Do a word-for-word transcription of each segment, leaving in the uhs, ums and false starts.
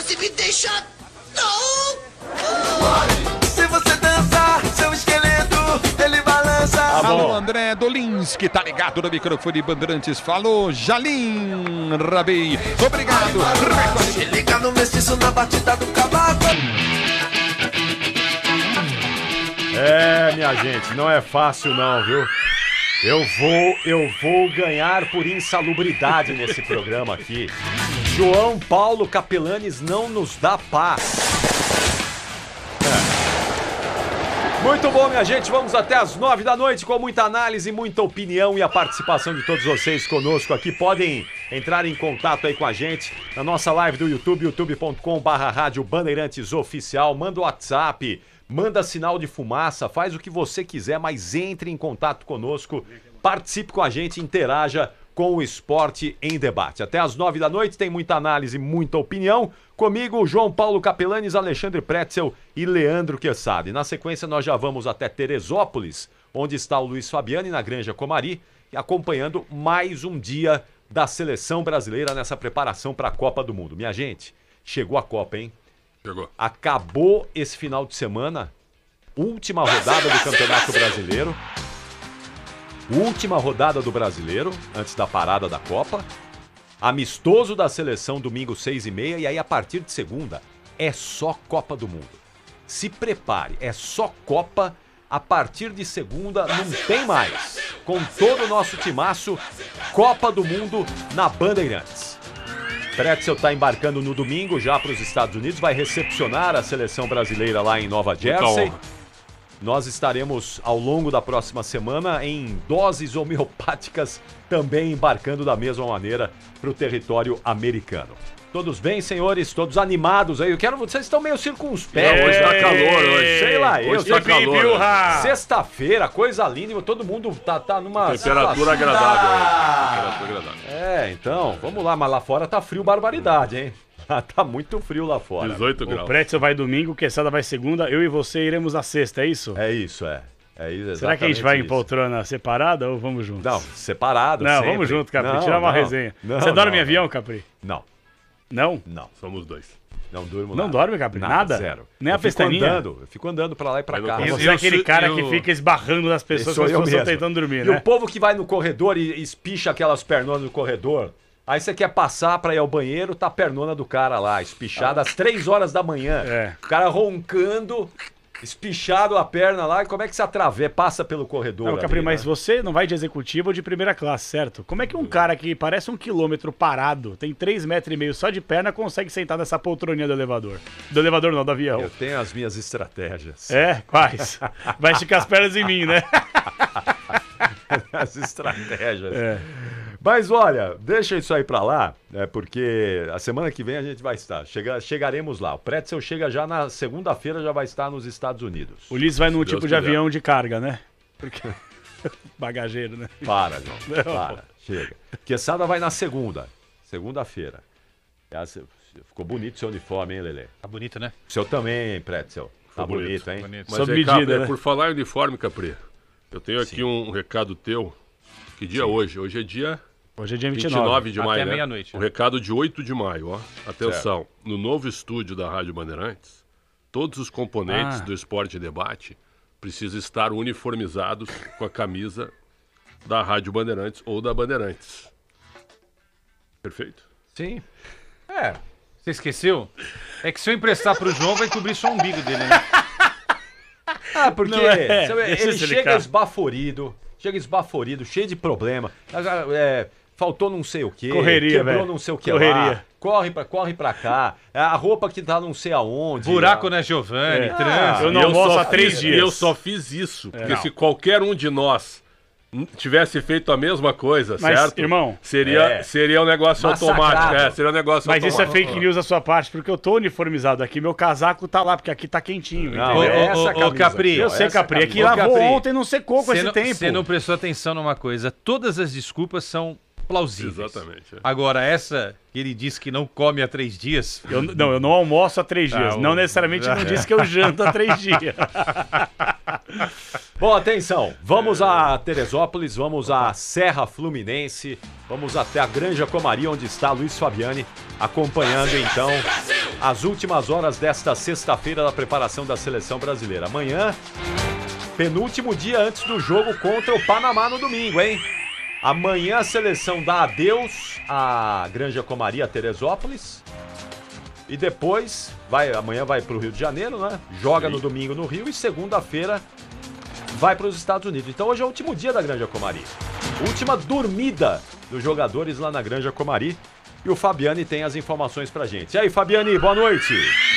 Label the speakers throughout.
Speaker 1: Você me deixa... Não!
Speaker 2: Se você dançar, seu esqueleto, ele balança.
Speaker 3: Tá Alô, André Dolinski, tá ligado no microfone Bandeirantes. Falou, Jalim Rabei. Obrigado.
Speaker 2: Se liga no mestiço na batida do cavaco.
Speaker 4: É, minha gente, não é fácil não, viu? Eu vou, eu vou ganhar por insalubridade nesse programa aqui. João Paulo Capelanes não nos dá paz. É. Muito bom, minha gente, vamos até as nove da noite com muita análise, muita opinião e a participação de todos vocês conosco aqui. Podem entrar em contato aí com a gente na nossa live do YouTube, youtube ponto com barra rádio Bandeirantes Oficial. Manda o WhatsApp, manda sinal de fumaça, faz o que você quiser, mas entre em contato conosco, participe com a gente, interaja com o Esporte em Debate. Até às nove da noite tem muita análise, muita opinião. Comigo, João Paulo Capelanes, Alexandre Pretzel e Leandro Quezada. E na sequência nós já vamos até Teresópolis, onde está o Luiz Fabiani, na Granja Comari, e acompanhando mais um dia da seleção brasileira nessa preparação para a Copa do Mundo. Minha gente, chegou a Copa, hein?
Speaker 5: Chegou.
Speaker 4: Acabou esse final de semana, última rodada do Campeonato Brasileiro. Última rodada do Brasileiro, antes da parada da Copa. Amistoso da seleção, domingo seis e meia. E aí, a partir de segunda, é só Copa do Mundo. Se prepare, é só Copa. A partir de segunda, não tem mais. Com todo o nosso timaço, Copa do Mundo na Bandeirantes. Pretzel está embarcando no domingo já para os Estados Unidos, vai recepcionar a seleção brasileira lá em Nova Jersey. Nós estaremos ao longo da próxima semana em doses homeopáticas, também embarcando da mesma maneira para o território americano. Todos bem, senhores? Todos animados aí? Eu quero... Vocês estão meio circunspectos.
Speaker 5: Hoje tá calor hoje.
Speaker 4: Sei lá, eu.
Speaker 5: Hoje tá calor.
Speaker 4: Sexta-feira, coisa linda, todo mundo tá, tá numa...
Speaker 5: Temperatura agradável. Hein? Temperatura agradável.
Speaker 4: É, então, vamos lá, mas lá fora tá frio barbaridade, hein? Tá muito frio lá fora.
Speaker 5: dezoito graus.
Speaker 6: O Pretzel vai domingo, o Quezada vai segunda, eu e você iremos na sexta, é isso?
Speaker 4: É isso, é. É isso,
Speaker 6: Será que a gente vai
Speaker 4: isso.
Speaker 6: em poltrona separada ou vamos juntos?
Speaker 4: Não, separado.
Speaker 6: Não,
Speaker 4: sempre.
Speaker 6: vamos junto, Capri.
Speaker 4: Não,
Speaker 6: Tirar uma
Speaker 4: não,
Speaker 6: resenha.
Speaker 4: não,
Speaker 6: você dorme
Speaker 4: não,
Speaker 6: em avião, Capri?
Speaker 4: Não.
Speaker 6: Não?
Speaker 4: Não.
Speaker 5: Somos dois.
Speaker 4: Não durmo
Speaker 6: Não
Speaker 4: nada.
Speaker 6: dorme, Capri? Nada?
Speaker 4: Zero.
Speaker 6: Nem
Speaker 4: eu
Speaker 6: a pestaninha?
Speaker 4: Andando, eu fico andando pra lá e pra
Speaker 5: Mas
Speaker 4: cá.
Speaker 5: não
Speaker 6: Você é
Speaker 5: Eu
Speaker 6: aquele
Speaker 5: sou-
Speaker 6: cara
Speaker 5: eu-
Speaker 6: que fica esbarrando nas pessoas
Speaker 4: Sou
Speaker 6: quando as
Speaker 4: eu
Speaker 6: pessoas estão
Speaker 4: mesmo.
Speaker 6: tentando dormir,
Speaker 4: E
Speaker 6: né?
Speaker 4: o povo que vai no corredor e espicha aquelas pernonas no corredor, aí você quer passar pra ir ao banheiro, tá a pernona do cara lá, espichada às três horas da manhã.
Speaker 6: É.
Speaker 4: O cara roncando, espichado a perna lá, e como é que você atravessa, passa pelo corredor?
Speaker 6: Não,
Speaker 4: ali,
Speaker 6: Capri,
Speaker 4: né?
Speaker 6: mas você não vai de executivo ou de primeira classe, certo? Como é que um cara que parece um quilômetro parado, tem três metros e meio só de perna, consegue sentar nessa poltroninha do elevador? Do elevador não, do avião.
Speaker 4: Eu tenho as minhas estratégias.
Speaker 6: É? Quais? Vai esticar as pernas em mim, né?
Speaker 4: As estratégias.
Speaker 6: É.
Speaker 4: Mas olha, deixa isso aí pra lá, né, porque a semana que vem a gente vai estar. Chega, chegaremos lá. O Pretzel chega já na segunda-feira, já vai estar nos Estados Unidos.
Speaker 6: O Ulisses vai num
Speaker 5: Deus
Speaker 6: tipo de
Speaker 5: quiser.
Speaker 6: avião de carga, né? Porque... Bagageiro, né?
Speaker 4: Para, João.
Speaker 6: Não.
Speaker 4: Para. Chega. Quesada vai na segunda. Segunda-feira. Essa- Ficou bonito o seu uniforme, hein, Lelê?
Speaker 7: Tá bonito, né?
Speaker 4: O seu também, Pretzel. Tá
Speaker 5: bonito.
Speaker 4: bonito, hein?
Speaker 7: Bonito.
Speaker 5: Mas
Speaker 6: Sob
Speaker 5: aí,
Speaker 6: medida,
Speaker 5: Capri,
Speaker 6: né?
Speaker 5: por falar em uniforme, Capri, eu tenho aqui um recado teu. Que dia é hoje? Hoje é dia
Speaker 6: Hoje é dia vinte e
Speaker 5: vinte e
Speaker 6: nove.
Speaker 5: nove de
Speaker 7: Até
Speaker 5: maio, né?
Speaker 7: meia-noite,
Speaker 5: Um
Speaker 7: né?
Speaker 5: recado de oito de maio, ó. Atenção, no novo estúdio da Rádio Bandeirantes, todos os componentes
Speaker 6: Ah.
Speaker 5: do Esporte e Debate precisam estar uniformizados com a camisa da Rádio Bandeirantes ou da Bandeirantes. Perfeito?
Speaker 4: Sim.
Speaker 7: É. Você esqueceu? É que se eu emprestar pro João, vai cobrir só o umbigo dele, né?
Speaker 4: Ah, porque
Speaker 6: Não é.
Speaker 4: sabe,
Speaker 6: Deixa
Speaker 4: ele
Speaker 6: eu
Speaker 4: chega
Speaker 6: explicar.
Speaker 4: esbaforido, chega esbaforido, cheio de problema. É, faltou não sei o quê,
Speaker 6: Correria,
Speaker 4: quebrou
Speaker 6: velho.
Speaker 4: não sei o que
Speaker 6: Correria.
Speaker 4: lá, corre pra, corre pra cá, a roupa que tá não sei aonde.
Speaker 7: Buraco
Speaker 4: a...
Speaker 7: na Giovanni,
Speaker 6: É.
Speaker 7: trânsito.
Speaker 6: Eu não
Speaker 5: E
Speaker 6: almoço
Speaker 5: só
Speaker 6: há três
Speaker 5: fiz-
Speaker 6: dias.
Speaker 5: E eu só fiz isso, porque
Speaker 6: Não.
Speaker 5: se qualquer um de nós n- tivesse feito a mesma coisa,
Speaker 6: Mas,
Speaker 5: certo?
Speaker 6: irmão,
Speaker 5: seria,
Speaker 4: é.
Speaker 5: seria um negócio
Speaker 4: Massacrado.
Speaker 5: automático. É, seria um negócio
Speaker 6: Mas isso é
Speaker 5: automático.
Speaker 6: fake news da sua parte, porque eu tô uniformizado aqui, meu casaco tá lá, porque aqui tá quentinho.
Speaker 4: Não,
Speaker 6: entendeu?
Speaker 4: é
Speaker 7: Ô,
Speaker 4: essa
Speaker 7: ô, ô,
Speaker 4: camisa
Speaker 7: Capri,
Speaker 4: aqui, ó,
Speaker 6: Eu sei,
Speaker 4: essa
Speaker 6: Capri, é que
Speaker 4: camisa.
Speaker 7: Ô,
Speaker 6: lavou
Speaker 7: Capri,
Speaker 6: ontem, não secou com
Speaker 7: Você
Speaker 6: esse
Speaker 7: não,
Speaker 6: tempo.
Speaker 7: você não prestou atenção numa coisa. Todas as desculpas são plausíveis.
Speaker 5: Exatamente. é.
Speaker 7: Agora, essa que ele disse que não come há três dias.
Speaker 6: Eu, não, eu não almoço há três dias.
Speaker 7: Ah, o-
Speaker 6: Não necessariamente não disse que eu janto há três dias.
Speaker 4: Bom, atenção, vamos a Teresópolis, vamos à Serra Fluminense, vamos até a Granja Comari, onde está Luiz Fabiani, acompanhando então as últimas horas desta sexta-feira da preparação da seleção brasileira. Amanhã, penúltimo dia antes do jogo contra o Panamá no domingo, hein? Amanhã a seleção dá adeus à Granja Comari, a Teresópolis. E depois, vai, amanhã vai para o Rio de Janeiro, né? Joga Sim. no domingo no Rio e segunda-feira vai para os Estados Unidos. Então hoje é o último dia da Granja Comari. Última dormida dos jogadores lá na Granja Comari. E o Fabiani tem as informações pra gente. E aí, Fabiani, boa noite.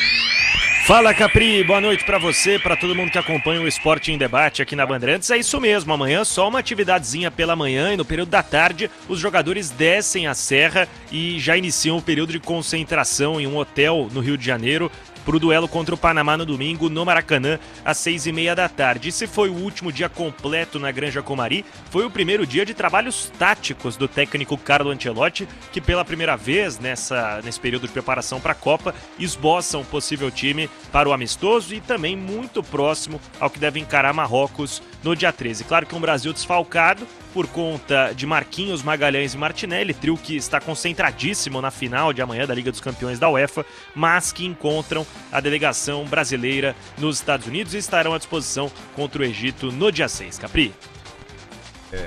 Speaker 8: Fala, Capri, boa noite pra você, pra todo mundo que acompanha o Esporte em Debate aqui na Bandeirantes. É isso mesmo, amanhã só uma atividadezinha pela manhã e no período da tarde os jogadores descem a serra e já iniciam o período de concentração em um hotel no Rio de Janeiro para o duelo contra o Panamá no domingo, no Maracanã, às seis e meia da tarde. Esse foi o último dia completo na Granja Comari, foi o primeiro dia de trabalhos táticos do técnico Carlo Ancelotti, que pela primeira vez nessa, nesse período de preparação para a Copa, esboça um possível time para o amistoso e também muito próximo ao que deve encarar Marrocos no dia treze. Claro que um Brasil desfalcado por conta de Marquinhos, Magalhães e Martinelli, trio que está concentradíssimo na final de amanhã da Liga dos Campeões da UEFA, mas que encontram a delegação brasileira nos Estados Unidos e estarão à disposição contra o Egito no dia seis. Capri?
Speaker 4: É.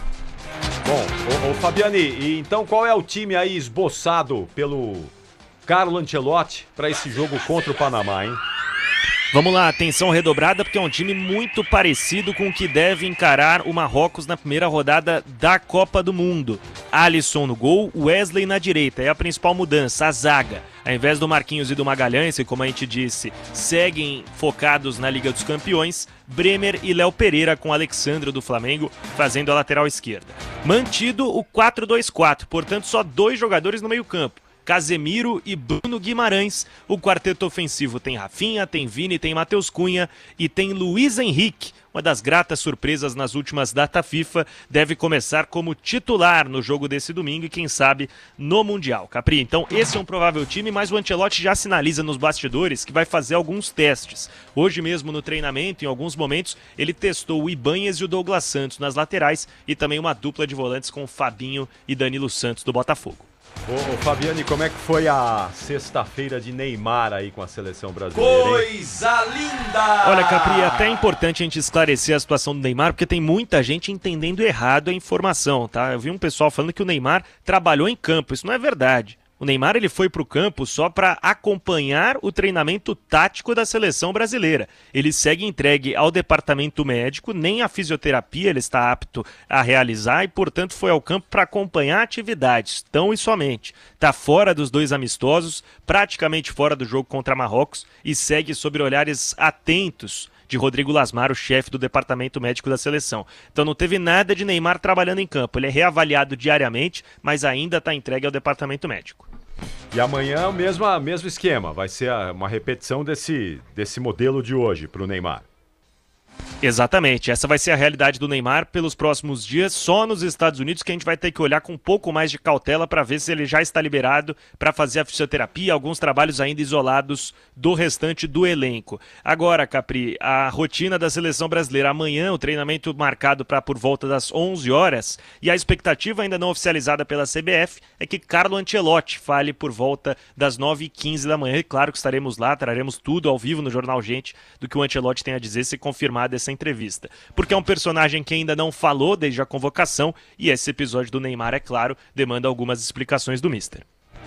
Speaker 4: Bom, ô, ô Fabiani, e então qual é o time aí esboçado pelo Carlo Ancelotti para esse jogo contra o Panamá, hein?
Speaker 8: Vamos lá, atenção redobrada, porque é um time muito parecido com o que deve encarar o Marrocos na primeira rodada da Copa do Mundo. Alisson no gol, Wesley na direita, é a principal mudança, a zaga. Ao invés do Marquinhos e do Magalhães, que como a gente disse, seguem focados na Liga dos Campeões, Bremer e Léo Pereira com Alexandre do Flamengo fazendo a lateral esquerda. Mantido o quatro dois quatro, portanto só dois jogadores no meio campo. Casemiro e Bruno Guimarães. O quarteto ofensivo tem Rafinha, tem Vini, tem Matheus Cunha e tem Luiz Henrique. Uma das gratas surpresas nas últimas data FIFA, deve começar como titular no jogo desse domingo e quem sabe no Mundial. Capri, então esse é um provável time, mas o Ancelotti já sinaliza nos bastidores que vai fazer alguns testes. Hoje mesmo no treinamento, em alguns momentos, ele testou o Ibanez e o Douglas Santos nas laterais e também uma dupla de volantes com Fabinho e Danilo Santos do Botafogo.
Speaker 4: Ô, ô Fabiani, como é que foi a sexta-feira de Neymar aí com a seleção brasileira?
Speaker 2: Coisa linda!
Speaker 8: Olha, Capri, é até importante a gente esclarecer a situação do Neymar, porque tem muita gente entendendo errado a informação, tá? Eu vi um pessoal falando que o Neymar trabalhou em campo, isso não é verdade. O Neymar ele foi para o campo só para acompanhar o treinamento tático da seleção brasileira. Ele segue entregue ao departamento médico, nem a fisioterapia ele está apto a realizar e, portanto, foi ao campo para acompanhar atividades, tão e somente. Está fora dos dois amistosos, praticamente fora do jogo contra Marrocos e segue sob olhares atentos de Rodrigo Lasmar, o chefe do departamento médico da seleção. Então não teve nada de Neymar trabalhando em campo. Ele é reavaliado diariamente, mas ainda está entregue ao departamento médico.
Speaker 4: E amanhã o mesmo, mesmo esquema, vai ser uma repetição desse, desse modelo de hoje para o Neymar.
Speaker 8: Exatamente, essa vai ser a realidade do Neymar pelos próximos dias, só nos Estados Unidos que a gente vai ter que olhar com um pouco mais de cautela para ver se ele já está liberado para fazer a fisioterapia, alguns trabalhos ainda isolados do restante do elenco. Agora, Capri, a rotina da seleção brasileira, amanhã o treinamento marcado para por volta das onze horas e a expectativa ainda não oficializada pela C B F é que Carlo Ancelotti fale por volta das nove e quinze da manhã e claro que estaremos lá, traremos tudo ao vivo no Jornal Gente do que o Ancelotti tem a dizer se confirmar dessa entrevista, porque é um personagem que ainda não falou desde a convocação e esse episódio do Neymar, é claro, demanda algumas explicações do mister.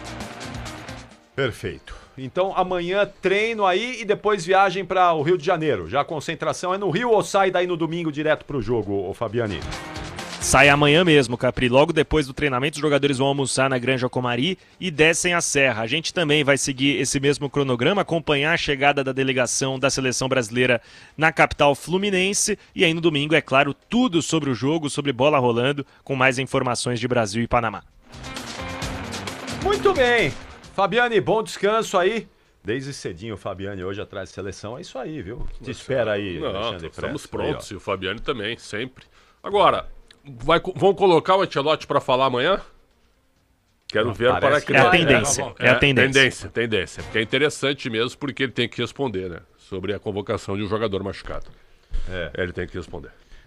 Speaker 4: Perfeito. Então amanhã treino aí e depois viagem para o Rio de Janeiro. Já a concentração é no Rio ou sai daí no domingo direto para o jogo, ô Fabiani?
Speaker 8: Sai amanhã mesmo, Capri. Logo depois do treinamento, os jogadores vão almoçar na Granja Comari e descem a serra. A gente também vai seguir esse mesmo cronograma, acompanhar a chegada da delegação da seleção brasileira na capital fluminense. E aí no domingo, é claro, tudo sobre o jogo, sobre bola rolando, com mais informações de Brasil e Panamá.
Speaker 4: Muito bem. Fabiani, bom descanso aí. Desde cedinho o Fabiani hoje atrás da seleção. É isso aí, viu? Te espera aí,
Speaker 5: Não,
Speaker 4: Alexandre
Speaker 5: estamos
Speaker 4: Prestes,
Speaker 5: prontos
Speaker 4: aí,
Speaker 5: e o Fabiani também, sempre. Agora... Vai, vão colocar o Ancelotti para falar amanhã? Quero
Speaker 4: Não,
Speaker 5: ver para que
Speaker 8: É a tendência. É, é a tendência.
Speaker 5: Tendência, tendência. Porque é interessante mesmo, porque ele tem que responder, né? Sobre a convocação de um jogador machucado.
Speaker 4: É.
Speaker 5: Ele tem que responder.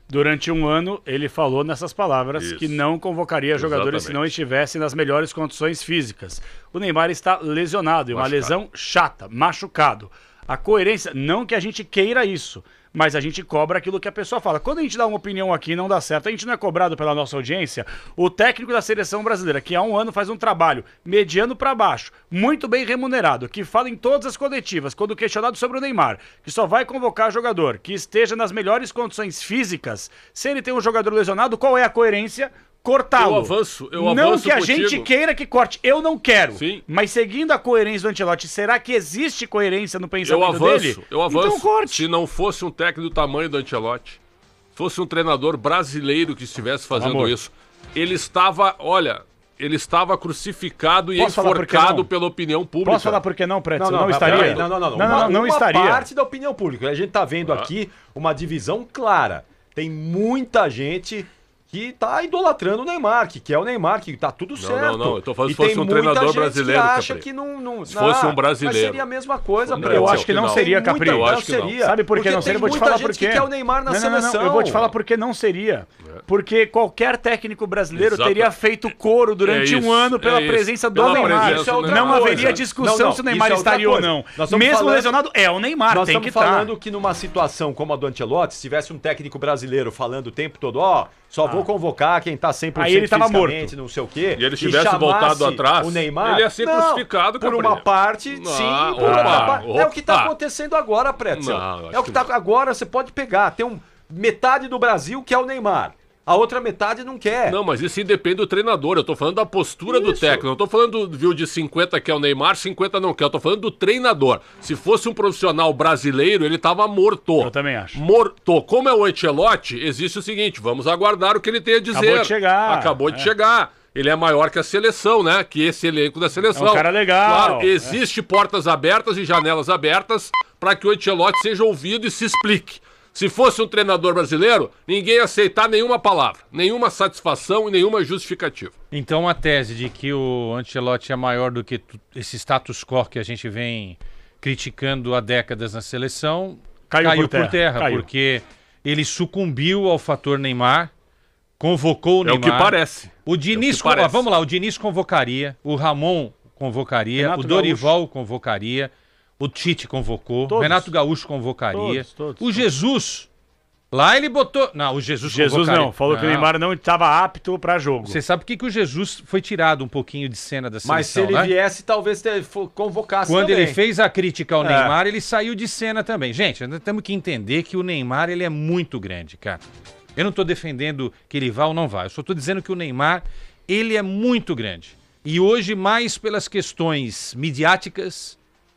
Speaker 6: Durante um ano, ele falou nessas palavras
Speaker 5: Isso.
Speaker 6: que não convocaria jogadores
Speaker 5: Exatamente.
Speaker 6: se não estivessem nas melhores condições físicas. O Neymar está lesionado, e uma
Speaker 5: Machucado.
Speaker 6: lesão chata, machucado. A coerência, não que a gente queira isso, mas a gente cobra aquilo que a pessoa fala. Quando a gente dá uma opinião aqui e não dá certo, a gente não é cobrado pela nossa audiência. O técnico da seleção brasileira, que há um ano faz um trabalho mediano para baixo, muito bem remunerado, que fala em todas as coletivas, quando questionado sobre o Neymar, que só vai convocar jogador que esteja nas melhores condições físicas. Se ele tem um jogador lesionado, qual é a coerência? Cortá-lo.
Speaker 5: Eu avanço, eu
Speaker 6: Não
Speaker 5: avanço
Speaker 6: que a
Speaker 5: contigo.
Speaker 6: gente queira que corte, eu não quero.
Speaker 5: Sim.
Speaker 6: Mas seguindo a coerência do Ancelotti, será que existe coerência no
Speaker 5: Eu
Speaker 6: pensamento
Speaker 5: avanço,
Speaker 6: dele?
Speaker 5: eu avanço.
Speaker 6: Então corte.
Speaker 5: Se não fosse um técnico do tamanho do Ancelotti, fosse um treinador brasileiro que estivesse fazendo
Speaker 6: Amor.
Speaker 5: isso, ele estava, olha, ele estava crucificado e
Speaker 6: Posso falar por que
Speaker 5: enforcado
Speaker 6: não?
Speaker 5: pela opinião pública.
Speaker 6: Posso falar por que não, Pretzel?
Speaker 4: Não,
Speaker 6: Não,
Speaker 4: não,
Speaker 6: estaria.
Speaker 4: peraí, não, não, não,
Speaker 6: Não, não,
Speaker 4: Uma-
Speaker 6: não, não
Speaker 4: uma
Speaker 6: estaria.
Speaker 4: parte da opinião pública. A gente tá vendo
Speaker 5: Ah.
Speaker 4: aqui uma divisão clara. Tem muita gente que tá idolatrando o Neymar, que quer o Neymar, que tá tudo
Speaker 5: Não,
Speaker 4: certo.
Speaker 5: não, não, eu tô falando
Speaker 4: E
Speaker 5: se fosse
Speaker 4: tem
Speaker 5: um
Speaker 4: muita
Speaker 5: treinador
Speaker 4: gente
Speaker 5: brasileiro,
Speaker 4: que acha
Speaker 5: Capri.
Speaker 4: que não... não
Speaker 5: Se fosse um brasileiro.
Speaker 4: Mas seria a mesma coisa,
Speaker 5: Não,
Speaker 4: Pretzel.
Speaker 6: Eu acho que não
Speaker 5: não.
Speaker 6: seria,
Speaker 4: Tem
Speaker 6: Capri.
Speaker 4: muita-
Speaker 5: Eu acho que não.
Speaker 4: seria.
Speaker 6: Sabe por que
Speaker 4: Porque
Speaker 6: não seria?
Speaker 4: tem
Speaker 6: Eu vou te
Speaker 4: muita
Speaker 6: falar
Speaker 4: gente
Speaker 6: por quê.
Speaker 4: que quer o Neymar na
Speaker 6: não, não, não,
Speaker 4: seleção.
Speaker 6: não, eu vou te falar por que não seria. Porque qualquer técnico brasileiro
Speaker 5: Exato.
Speaker 6: teria feito coro durante
Speaker 5: É
Speaker 6: um
Speaker 5: isso,
Speaker 6: ano pela
Speaker 5: é isso.
Speaker 6: presença do
Speaker 5: Pela
Speaker 6: Neymar.
Speaker 5: presença
Speaker 4: Isso é outra
Speaker 6: não
Speaker 4: coisa.
Speaker 6: haveria discussão
Speaker 4: Não, não,
Speaker 6: se o Neymar
Speaker 4: isso é outra
Speaker 6: estaria ou
Speaker 4: coisa.
Speaker 6: não.
Speaker 4: Nós estamos
Speaker 6: Mesmo
Speaker 4: falando-
Speaker 6: lesionado, é o Neymar,
Speaker 4: Nós
Speaker 6: tem
Speaker 4: estamos
Speaker 6: que estar.
Speaker 4: falando que numa situação como a do Ancelotti, se tivesse um técnico brasileiro falando o tempo todo, ó, só vou convocar quem tá cem por cento
Speaker 6: Aí ele tava
Speaker 4: fisicamente,
Speaker 6: morto.
Speaker 4: não sei o quê.
Speaker 5: E ele tivesse
Speaker 4: chamasse
Speaker 5: voltado atrás,
Speaker 4: o Neymar,
Speaker 5: ele ia ser
Speaker 4: não,
Speaker 5: crucificado,
Speaker 4: por
Speaker 5: Capri.
Speaker 4: uma parte,
Speaker 5: Ah,
Speaker 4: sim, por
Speaker 5: opa,
Speaker 4: outra parte. É o que tá
Speaker 5: opa.
Speaker 4: acontecendo agora, Pretzel.
Speaker 5: Não, acho
Speaker 4: É o que
Speaker 5: que
Speaker 4: tá
Speaker 5: não.
Speaker 4: agora, você pode pegar, tem um metade do Brasil que é o Neymar. A outra metade não quer.
Speaker 5: Não, mas isso independe do treinador. Eu tô falando da postura do
Speaker 4: Isso.
Speaker 5: técnico. Eu não tô falando, viu, de cinquenta que é o Neymar, cinquenta não quer. Eu tô falando do treinador. Se fosse um profissional brasileiro, ele tava morto.
Speaker 6: Eu também acho.
Speaker 5: Morto. Como é o Ancelotti, existe o seguinte, vamos aguardar o que ele tem a dizer.
Speaker 6: Acabou de chegar.
Speaker 5: Acabou de
Speaker 6: É.
Speaker 5: chegar. Ele é maior que a seleção, né? Que esse elenco da seleção.
Speaker 6: É um cara legal.
Speaker 5: Claro, existe portas abertas e janelas abertas para que o Ancelotti seja ouvido e se explique. Se fosse um treinador brasileiro, ninguém ia aceitar nenhuma palavra, nenhuma satisfação e nenhuma justificativa.
Speaker 7: Então a tese de que o Ancelotti é maior do que tu- esse status quo que a gente vem criticando há décadas na seleção
Speaker 6: Caiu
Speaker 7: caiu,
Speaker 6: por terra,
Speaker 7: por terra,
Speaker 6: caiu.
Speaker 7: porque ele sucumbiu ao fator Neymar, convocou o
Speaker 5: É o
Speaker 7: Neymar.
Speaker 5: que parece.
Speaker 7: O Diniz,
Speaker 5: É o que
Speaker 7: convo-
Speaker 5: parece.
Speaker 7: vamos lá, o Diniz convocaria, o Ramon convocaria,
Speaker 6: Renato
Speaker 7: o Dorival convocaria, o Tite convocou,
Speaker 6: Todos.
Speaker 7: Renato Gaúcho convocaria,
Speaker 6: Todos, todos,
Speaker 7: o
Speaker 6: todos.
Speaker 7: Jesus, lá ele botou... Não, o Jesus
Speaker 6: Jesus
Speaker 7: convocaria.
Speaker 6: não, falou que o
Speaker 7: Não.
Speaker 6: Neymar não estava apto pra jogo.
Speaker 7: Você sabe por que, que o Jesus foi tirado um pouquinho de cena da seleção,
Speaker 4: Mas se ele
Speaker 7: né?
Speaker 4: viesse, talvez te- fo- convocasse
Speaker 7: Quando
Speaker 4: também.
Speaker 7: ele fez a crítica ao
Speaker 4: É.
Speaker 7: Neymar, ele saiu de cena também. Gente, nós temos que entender que o Neymar ele é muito grande, cara. Eu não estou defendendo que ele vá ou não vá. Eu só estou dizendo que o Neymar ele é muito grande. E hoje, mais pelas questões midiáticas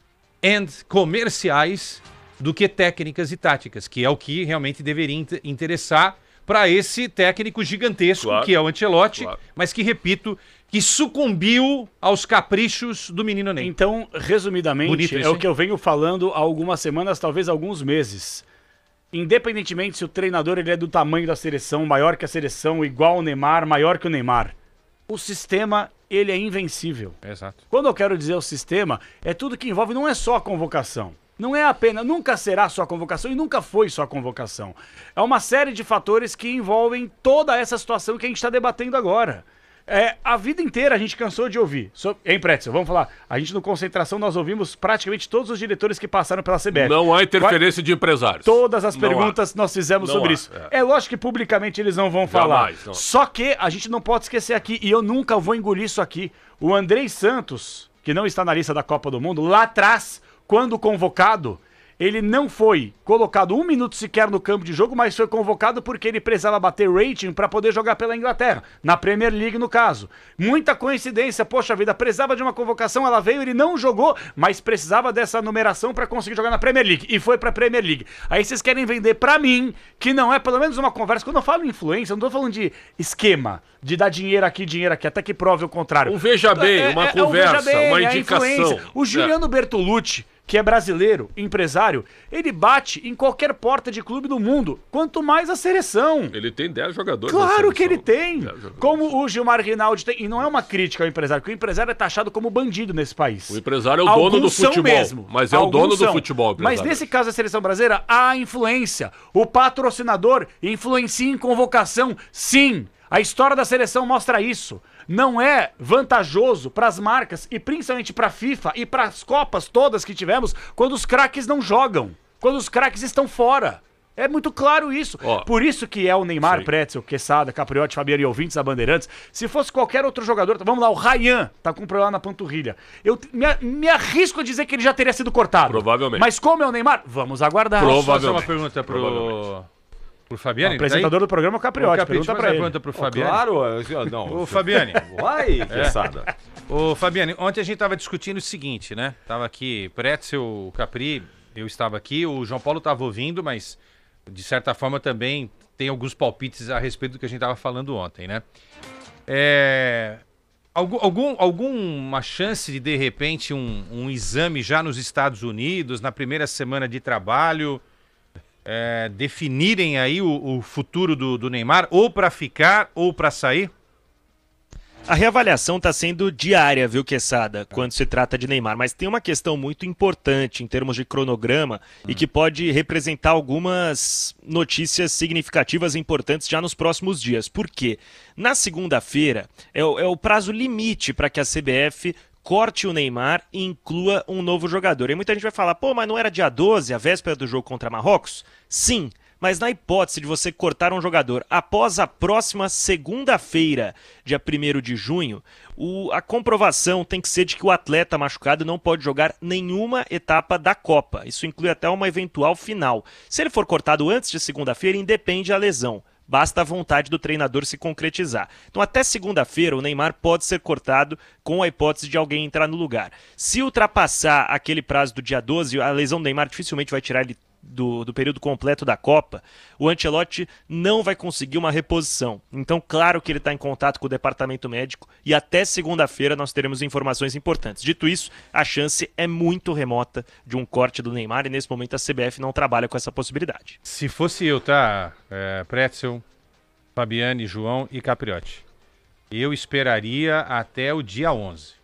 Speaker 7: e comerciais do que técnicas e táticas, que é o que realmente deveria inter- interessar para esse técnico gigantesco,
Speaker 5: Claro.
Speaker 7: que é o Ancelotti,
Speaker 5: Claro.
Speaker 7: mas que, repito, que sucumbiu aos caprichos do menino Ney.
Speaker 6: Então, resumidamente,
Speaker 7: Bonito
Speaker 6: é
Speaker 7: isso,
Speaker 6: o
Speaker 7: hein?
Speaker 6: que eu venho falando há algumas semanas, talvez alguns meses. Independentemente se o treinador ele é do tamanho da seleção, maior que a seleção, igual ao Neymar, maior que o Neymar, o sistema ele é invencível.
Speaker 7: Exato.
Speaker 6: Quando eu quero dizer o sistema, é tudo que envolve, não é só a convocação. Não é apenas, nunca será só a convocação e nunca foi só a convocação. É uma série de fatores que envolvem toda essa situação que a gente está debatendo agora. É, a vida inteira a gente cansou de ouvir. So, hein, Pretzel, vamos falar. A gente no Concentração nós ouvimos praticamente todos os diretores que passaram pela C B F.
Speaker 5: Não há interferência de empresários.
Speaker 6: Todas as
Speaker 5: Não
Speaker 6: perguntas nós fizemos
Speaker 5: Não
Speaker 6: sobre
Speaker 5: há,
Speaker 6: isso.
Speaker 5: é.
Speaker 6: É. lógico que publicamente eles não vão falar.
Speaker 5: Jamais, não.
Speaker 6: Só que a gente não pode esquecer aqui, e eu nunca vou engolir isso aqui. O Andrei Santos, que não está na lista da Copa do Mundo, lá atrás, quando convocado, ele não foi colocado um minuto sequer no campo de jogo, mas foi convocado porque ele precisava bater rating para poder jogar pela Inglaterra, na Premier League no caso. Muita coincidência, poxa vida, precisava de uma convocação, ela veio, ele não jogou, mas precisava dessa numeração para conseguir jogar na Premier League, e foi pra Premier League. Aí vocês querem vender pra mim, que não é pelo menos uma conversa, quando eu falo influência, eu não tô falando de esquema, de dar dinheiro aqui, dinheiro aqui, até que prove o contrário.
Speaker 5: Um veja bem, uma
Speaker 6: um
Speaker 5: conversa,
Speaker 6: veja bem,
Speaker 5: uma
Speaker 6: a
Speaker 5: indicação.
Speaker 6: influência. O
Speaker 5: É.
Speaker 6: Juliano Bertolucci, que é brasileiro, empresário, ele bate em qualquer porta de clube do mundo, quanto mais a seleção.
Speaker 5: Ele tem dez jogadores. na
Speaker 6: Claro que
Speaker 5: seleção.
Speaker 6: ele tem.
Speaker 5: dez jogadores.
Speaker 6: Como o Gilmar Rinaldi tem. E não é uma crítica ao empresário, porque o empresário é taxado como bandido nesse país.
Speaker 5: O empresário é o dono do
Speaker 6: Alguns são
Speaker 5: futebol.
Speaker 6: mesmo.
Speaker 5: Mas é o
Speaker 6: Alguns
Speaker 5: dono do
Speaker 6: são.
Speaker 5: futebol. o
Speaker 6: Mas
Speaker 5: empresário.
Speaker 6: nesse caso da seleção brasileira, há influência. O patrocinador influencia em convocação, sim. A história da seleção mostra isso. Não é vantajoso para as marcas e principalmente para a FIFA e para as Copas todas que tivemos quando os craques não jogam, quando os craques estão fora. É muito claro isso.
Speaker 5: Ó,
Speaker 6: Por isso que é o Neymar,
Speaker 5: sim.
Speaker 6: Pretzel, Quesada, Capriotti, Fabiano e ouvintes da Bandeirantes. Se fosse qualquer outro jogador, vamos lá, o Ryan tá com um problema na panturrilha. Eu te- me, me arrisco a dizer que ele já teria sido cortado.
Speaker 5: Provavelmente.
Speaker 6: Mas como é o Neymar, vamos aguardar.
Speaker 5: Prova-
Speaker 7: Posso fazer uma
Speaker 5: Provavelmente.
Speaker 7: pergunta pro,
Speaker 5: Provavelmente.
Speaker 7: pro
Speaker 6: O
Speaker 7: Fabiane?
Speaker 6: apresentador do programa é o
Speaker 7: O
Speaker 6: Capriotti,
Speaker 7: Capriotti
Speaker 6: pergunta
Speaker 7: faz
Speaker 6: pra
Speaker 7: a
Speaker 6: ele.
Speaker 7: pergunta pro Fabiane.
Speaker 4: Claro, eu- não.
Speaker 7: Ô, Fabiane.
Speaker 4: Vai, Quesada.
Speaker 7: Ô, Fabiane, ontem a gente tava discutindo o seguinte, né? Tava aqui Pretzel, o Capri, eu estava aqui, o João Paulo tava ouvindo, mas de certa forma também tem alguns palpites a respeito do que a gente tava falando ontem, né? É... Algum, algum, alguma chance de, de repente, um, um exame já nos Estados Unidos, na primeira semana de trabalho, é, definirem aí o, o futuro do, do Neymar, ou para ficar ou para sair?
Speaker 8: A reavaliação está sendo diária, viu, Quesada, quando se trata de Neymar. Mas tem uma questão muito importante em termos de cronograma hum. e que pode representar algumas notícias significativas e importantes já nos próximos dias. Por quê? Na segunda-feira é o, é o prazo limite para que a C B F corte o Neymar e inclua um novo jogador. E muita gente vai falar, pô, mas não era dia doze, a véspera do jogo contra Marrocos? Sim. Mas na hipótese de você cortar um jogador após a próxima segunda-feira, dia primeiro de junho, o, a comprovação tem que ser de que o atleta machucado não pode jogar nenhuma etapa da Copa. Isso inclui até uma eventual final. Se ele for cortado antes de segunda-feira, independe a lesão. Basta a vontade do treinador se concretizar. Então, até segunda-feira, o Neymar pode ser cortado com a hipótese de alguém entrar no lugar. Se ultrapassar aquele prazo do dia doze, a lesão do Neymar dificilmente vai tirar ele Do, do período completo da Copa, o Ancelotti não vai conseguir uma reposição. Então, claro que ele está em contato com o departamento médico e até segunda-feira nós teremos informações importantes. Dito isso, a chance é muito remota de um corte do Neymar e nesse momento a C B F não trabalha com essa possibilidade.
Speaker 7: Se fosse eu, tá? É, Pretzel, Fabiane, João e Capriotti. Eu esperaria até o dia onze.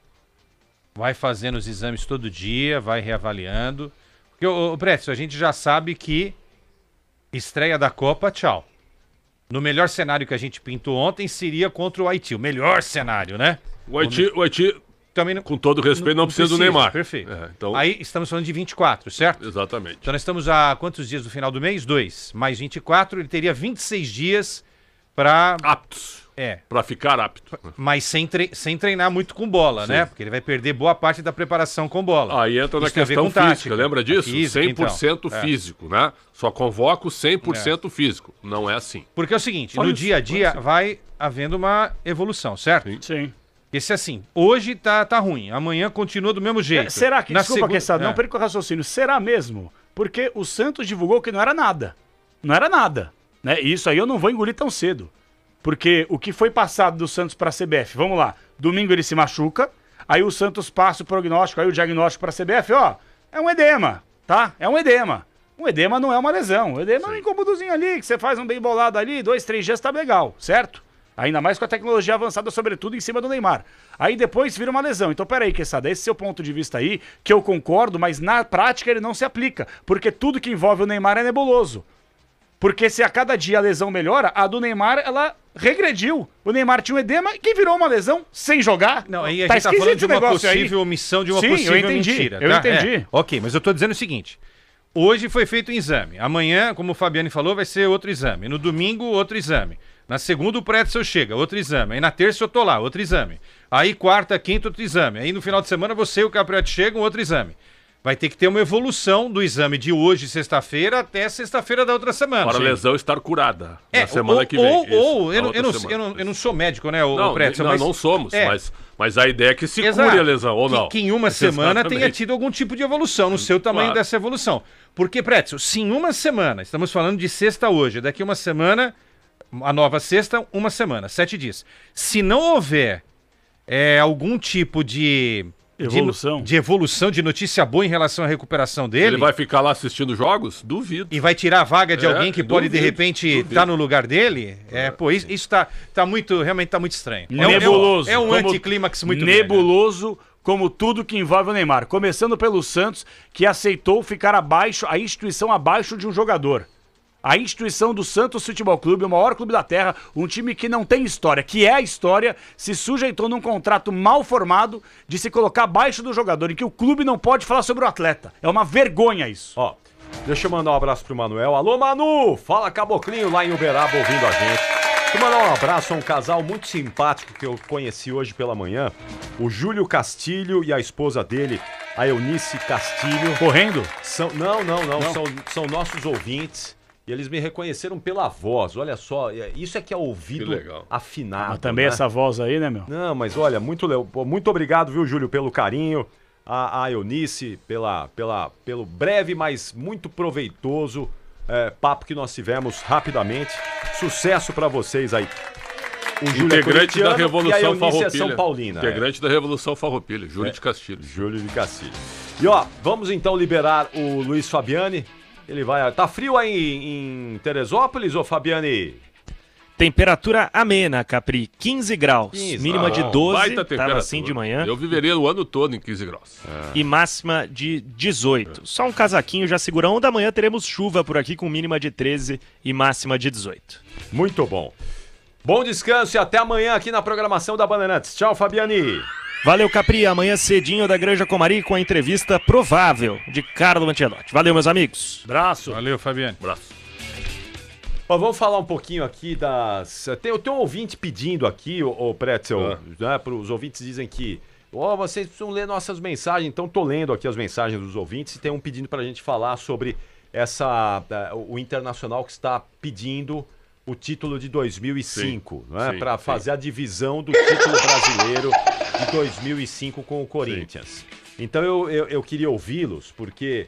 Speaker 7: Vai fazendo os exames todo dia, vai reavaliando. Porque, ô, ô Pretzel, a gente já sabe que estreia da Copa, tchau. No melhor cenário que a gente pintou ontem seria contra o Haiti. O melhor cenário, né?
Speaker 5: O Haiti, o Haiti
Speaker 7: também não,
Speaker 5: com todo respeito, não, não precisa, precisa do Neymar.
Speaker 7: Perfeito.
Speaker 5: É, então...
Speaker 7: Aí estamos falando de vinte e quatro, certo?
Speaker 5: Exatamente.
Speaker 7: Então nós estamos a quantos dias do final do mês? Dois. Mais vinte e quatro, ele teria vinte e seis dias para...
Speaker 5: Aptos.
Speaker 7: É.
Speaker 5: Pra ficar apto.
Speaker 7: Mas sem, tre... sem treinar muito com bola, Sim. né? Porque ele vai perder boa parte da preparação com bola.
Speaker 5: Aí entra na
Speaker 7: Isso tem a ver
Speaker 5: questão
Speaker 7: com
Speaker 5: física,
Speaker 7: tática.
Speaker 5: lembra disso?
Speaker 7: Física,
Speaker 5: cem por cento
Speaker 7: então.
Speaker 5: físico, né? Só convoco cem por cento é. físico. Não é assim.
Speaker 7: Porque é o seguinte,
Speaker 5: Só
Speaker 7: no
Speaker 5: isso,
Speaker 7: dia a dia
Speaker 5: assim.
Speaker 7: vai havendo uma evolução, certo?
Speaker 5: Sim.
Speaker 6: Sim.
Speaker 7: Esse assim, hoje tá, tá ruim, amanhã continua do mesmo jeito.
Speaker 6: É, será que,
Speaker 7: Na
Speaker 6: desculpa,
Speaker 7: segunda...
Speaker 6: Quesada, não
Speaker 7: é.
Speaker 6: perca o raciocínio, será mesmo? Porque o Santos divulgou que não era nada. Não era nada. Né? E isso aí eu não vou engolir tão cedo. Porque o que foi passado do Santos para a C B F, vamos lá, domingo ele se machuca, aí o Santos passa o prognóstico, aí o diagnóstico para a C B F, ó, é um edema, tá? É um edema. Um edema não é uma lesão, o edema Sim. é um incômodozinho ali, que você faz um bem bolado ali, dois, três dias tá legal, certo? Ainda mais com a tecnologia avançada, sobretudo em cima do Neymar. Aí depois vira uma lesão. Então peraí, Quesada, esse seu ponto de vista aí, que eu concordo, mas na prática ele não se aplica, porque tudo que envolve o Neymar é nebuloso. Porque se a cada dia a lesão melhora, a do Neymar, ela regrediu. O Neymar tinha um edema que virou uma lesão sem jogar.
Speaker 7: Não, aí a
Speaker 6: tá
Speaker 7: gente tá falando de uma possível
Speaker 6: aí.
Speaker 7: omissão, de uma
Speaker 6: Sim,
Speaker 7: possível
Speaker 6: eu entendi,
Speaker 7: mentira.
Speaker 6: eu
Speaker 7: tá?
Speaker 6: entendi.
Speaker 7: É, ok, mas eu tô dizendo o seguinte. Hoje foi feito um exame. Amanhã, como o Fabiane falou, vai ser outro exame. No domingo, outro exame. Na segunda, o Pretzel chega, outro exame. Aí na terça eu tô lá, outro exame. Aí quarta, quinta, outro exame. Aí no final de semana você e o Capriotti chegam, outro exame. Vai ter que ter uma evolução do exame de hoje, sexta-feira, até sexta-feira da outra semana.
Speaker 5: Para a
Speaker 7: Sim.
Speaker 5: lesão estar curada
Speaker 7: é,
Speaker 5: na semana
Speaker 7: ou,
Speaker 5: que vem.
Speaker 7: Ou,
Speaker 5: Isso,
Speaker 7: ou eu, não, eu, não,
Speaker 5: semana.
Speaker 7: eu, não, eu não sou médico, né, o,
Speaker 5: não,
Speaker 7: o Pretzel,
Speaker 5: não,
Speaker 7: mas...
Speaker 5: não somos,
Speaker 7: é.
Speaker 5: mas, mas a ideia é que se
Speaker 7: Exato.
Speaker 5: cure a lesão, ou não.
Speaker 7: Que, que em uma semana
Speaker 5: Exatamente.
Speaker 7: tenha tido algum tipo de evolução, no seu tamanho
Speaker 5: Claro.
Speaker 7: dessa evolução. Porque, Pretzel, se em uma semana, estamos falando de sexta hoje, daqui uma semana, a nova sexta, uma semana, sete dias. Se não houver é, algum tipo de
Speaker 6: Evolução.
Speaker 7: De, de evolução, de notícia boa em relação à recuperação dele.
Speaker 5: Ele vai ficar lá assistindo jogos? Duvido.
Speaker 7: E vai tirar a vaga de
Speaker 5: É,
Speaker 7: alguém que pode, de
Speaker 5: duvido,
Speaker 7: repente,
Speaker 5: duvido.
Speaker 7: estar no lugar dele? É, pô, isso, isso tá, tá muito, realmente tá muito estranho. É um-
Speaker 6: Nebuloso.
Speaker 7: É um, é um
Speaker 6: como-
Speaker 7: anticlímax muito grande.
Speaker 6: Nebuloso, como tudo que envolve o Neymar. Começando pelo Santos, que aceitou ficar abaixo, a instituição abaixo de um jogador. A instituição do Santos Futebol Clube, o maior clube da terra, um time que não tem história, que é a história, se sujeitou num contrato mal formado de se colocar abaixo do jogador, em que o clube não pode falar sobre o atleta. É uma vergonha isso.
Speaker 4: Ó, deixa eu mandar um abraço pro Manuel. Alô, Manu! Fala, Caboclinho, lá em Uberaba, ouvindo a gente. Deixa eu mandar um abraço a um casal muito simpático que eu conheci hoje pela manhã. O Júlio Castilho e a esposa dele, a Eunice Castilho.
Speaker 6: Correndo?
Speaker 4: São, não, não, não, São, são nossos ouvintes. E eles me reconheceram pela voz. Olha só, é- isso é que é ouvido
Speaker 5: Que legal.
Speaker 4: afinado.
Speaker 6: Mas também
Speaker 4: né?
Speaker 6: essa voz aí, né, meu?
Speaker 4: Não, mas olha, muito, le- pô, muito obrigado, viu, Júlio, pelo carinho. A, a Eunice, pela, pela, pelo breve, mas muito proveitoso é, papo que nós tivemos rapidamente. Sucesso pra vocês aí. O Júlio é
Speaker 5: Integrante
Speaker 4: corintiano
Speaker 5: da
Speaker 4: e a
Speaker 5: Revolução
Speaker 4: Eunice é
Speaker 5: Farroupilha.
Speaker 4: São Paulina.
Speaker 5: Integrante da Revolução Farroupilha, Júlio
Speaker 4: É.
Speaker 5: de Castilho.
Speaker 4: é. Júlio de Castilho. E ó, vamos então liberar o Luiz Fabiani. Ele vai... Tá frio aí em Teresópolis, ô Fabiani?
Speaker 8: Temperatura amena, Capri, quinze graus.
Speaker 4: quinze,
Speaker 8: Mínima
Speaker 4: ah,
Speaker 8: de
Speaker 5: Bom,
Speaker 8: doze,
Speaker 5: baita
Speaker 8: tava
Speaker 5: temperatura.
Speaker 8: assim de manhã.
Speaker 5: Eu viveria o ano todo em quinze graus.
Speaker 8: E máxima de dezoito. Só um casaquinho já segura a onda. Amanhã teremos chuva por aqui com mínima de treze e máxima de dezoito.
Speaker 4: Muito bom. Bom descanso e até amanhã aqui na programação da Bandeirantes. Tchau, Fabiani.
Speaker 8: Valeu, Capri. Amanhã cedinho da Granja Comari com a entrevista provável de Carlo Ancelotti. Valeu, meus amigos.
Speaker 6: Braço.
Speaker 7: Valeu, Fabiano.
Speaker 5: Abraço.
Speaker 4: Ó, vamos falar um pouquinho aqui das... Tem, tem um ouvinte pedindo aqui, ô, ô Pretzel,
Speaker 5: Ah.
Speaker 4: né, pros ouvintes dizem que ó, vocês precisam ler nossas mensagens, então tô lendo aqui as mensagens dos ouvintes e tem um pedindo pra gente falar sobre essa... eh, o Internacional que está pedindo o título de dois mil e cinco,
Speaker 5: Sim,
Speaker 4: né,
Speaker 5: sim,
Speaker 4: para
Speaker 5: sim.
Speaker 4: fazer a divisão do título brasileiro de dois mil e cinco com o Corinthians. Então eu, eu, eu queria ouvi-los, porque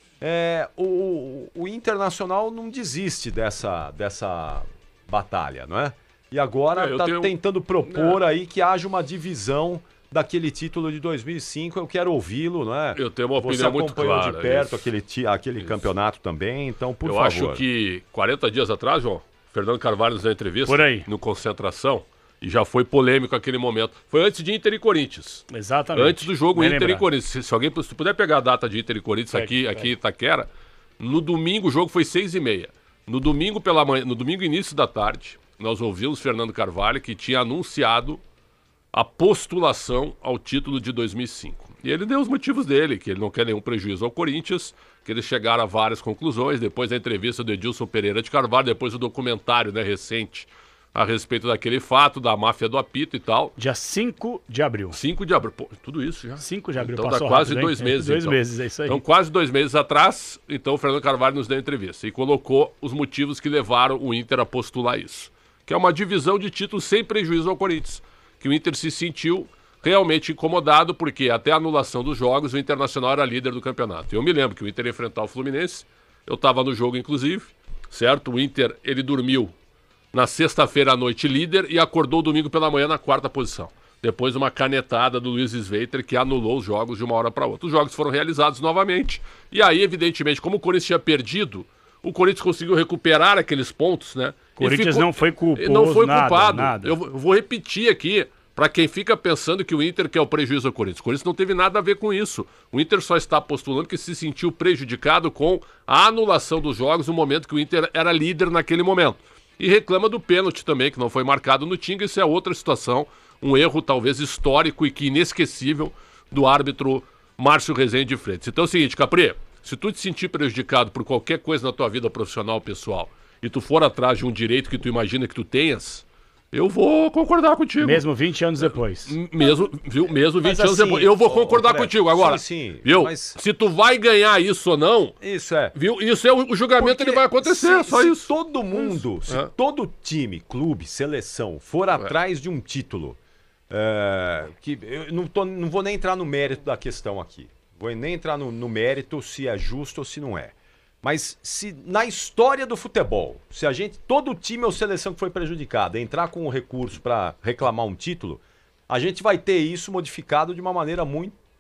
Speaker 4: é, o, o Internacional não desiste dessa, dessa batalha, não é? E agora
Speaker 5: É, eu
Speaker 4: está
Speaker 5: tenho-
Speaker 4: tentando propor aí que haja uma divisão daquele título de dois mil e cinco. Eu quero ouvi-lo, não é?
Speaker 5: Eu tenho uma
Speaker 4: Você
Speaker 5: opinião muito
Speaker 4: acompanhou
Speaker 5: clara.
Speaker 4: de perto
Speaker 5: isso.
Speaker 4: aquele, ti- aquele campeonato também, então por
Speaker 5: Eu
Speaker 4: favor.
Speaker 5: acho que quarenta dias atrás, João, Fernando Carvalho nos deu entrevista
Speaker 6: Por aí.
Speaker 5: no Concentração e já foi polêmico aquele momento. Foi antes de Inter e Corinthians.
Speaker 6: Exatamente.
Speaker 5: Antes do jogo
Speaker 6: Bem
Speaker 5: Inter e
Speaker 6: lembrado.
Speaker 5: Corinthians. Se, se alguém se puder pegar a data de Inter e Corinthians
Speaker 6: Pega,
Speaker 5: aqui,
Speaker 6: pega.
Speaker 5: aqui em Itaquera, no domingo o jogo foi seis e meia. No domingo pela manhã, no domingo início da tarde, nós ouvimos Fernando Carvalho que tinha anunciado a postulação ao título de dois mil e cinco. E ele deu os motivos dele, que ele não quer nenhum prejuízo ao Corinthians, que eles chegaram a várias conclusões, depois da entrevista do Edilson Pereira de Carvalho, depois do documentário, né, recente, a respeito daquele fato, da máfia do apito e tal.
Speaker 6: Dia cinco de abril.
Speaker 5: cinco de abril. Pô, tudo isso já.
Speaker 6: cinco de abril,
Speaker 5: Então dá
Speaker 6: passou
Speaker 5: quase
Speaker 6: rápido, hein?
Speaker 5: dois meses.
Speaker 6: Dois
Speaker 5: então.
Speaker 6: meses, é isso aí.
Speaker 5: Então, quase dois meses atrás, então o Fernando Carvalho nos deu entrevista e colocou os motivos que levaram o Inter a postular isso. Que é uma divisão de títulos sem prejuízo ao Corinthians. Que o Inter se sentiu realmente incomodado, porque até a anulação dos jogos, o Internacional era líder do campeonato. Eu me lembro que o Inter ia enfrentar o Fluminense, eu estava no jogo, inclusive, certo? O Inter, ele dormiu na sexta-feira à noite líder e acordou domingo pela manhã na quarta posição. Depois de uma canetada do Luiz Sveiter que anulou os jogos de uma hora para outra. Os jogos foram realizados novamente. E aí, evidentemente, como o Corinthians tinha perdido, o Corinthians conseguiu recuperar aqueles pontos, né?
Speaker 6: O Corinthians não foi culposo,
Speaker 5: Não foi
Speaker 6: nada,
Speaker 5: culpado.
Speaker 6: nada.
Speaker 5: Eu vou- eu vou repetir aqui, para quem fica pensando que o Inter quer o prejuízo ao Corinthians. O Corinthians não teve nada a ver com isso. O Inter só está postulando que se sentiu prejudicado com a anulação dos jogos no momento que o Inter era líder naquele momento. E reclama do pênalti também, que não foi marcado no Tinga. Isso é outra situação, um erro talvez histórico e que inesquecível do árbitro Márcio Rezende de Freitas. Então é o seguinte, Capri, se tu te sentir prejudicado por qualquer coisa na tua vida profissional, pessoal, e tu for atrás de um direito que tu imagina que tu tenhas, eu vou concordar contigo.
Speaker 6: Mesmo vinte anos depois.
Speaker 5: M- Mesmo, viu? Mesmo vinte
Speaker 4: Mas
Speaker 5: anos
Speaker 4: assim,
Speaker 5: depois. Eu vou
Speaker 4: ô,
Speaker 5: concordar
Speaker 4: ô, Fred,
Speaker 5: contigo. Agora,
Speaker 4: sim, sim,
Speaker 5: viu?
Speaker 4: mas-
Speaker 5: Se tu vai ganhar isso ou não,
Speaker 4: Isso é.
Speaker 5: viu? Isso é o, o julgamento,
Speaker 4: Porque
Speaker 5: ele vai acontecer,
Speaker 4: se,
Speaker 5: só
Speaker 4: se
Speaker 5: isso.
Speaker 4: todo mundo, se
Speaker 5: É.
Speaker 4: todo time, clube, seleção for atrás de um título, é, que eu não, tô- não vou nem entrar no mérito da questão aqui. Vou nem entrar no, no mérito se é justo ou se não é. Mas se na história do futebol, se a gente, todo time ou seleção que foi prejudicada, entrar com um recurso para reclamar um título, a gente vai ter isso modificado de uma maneira muito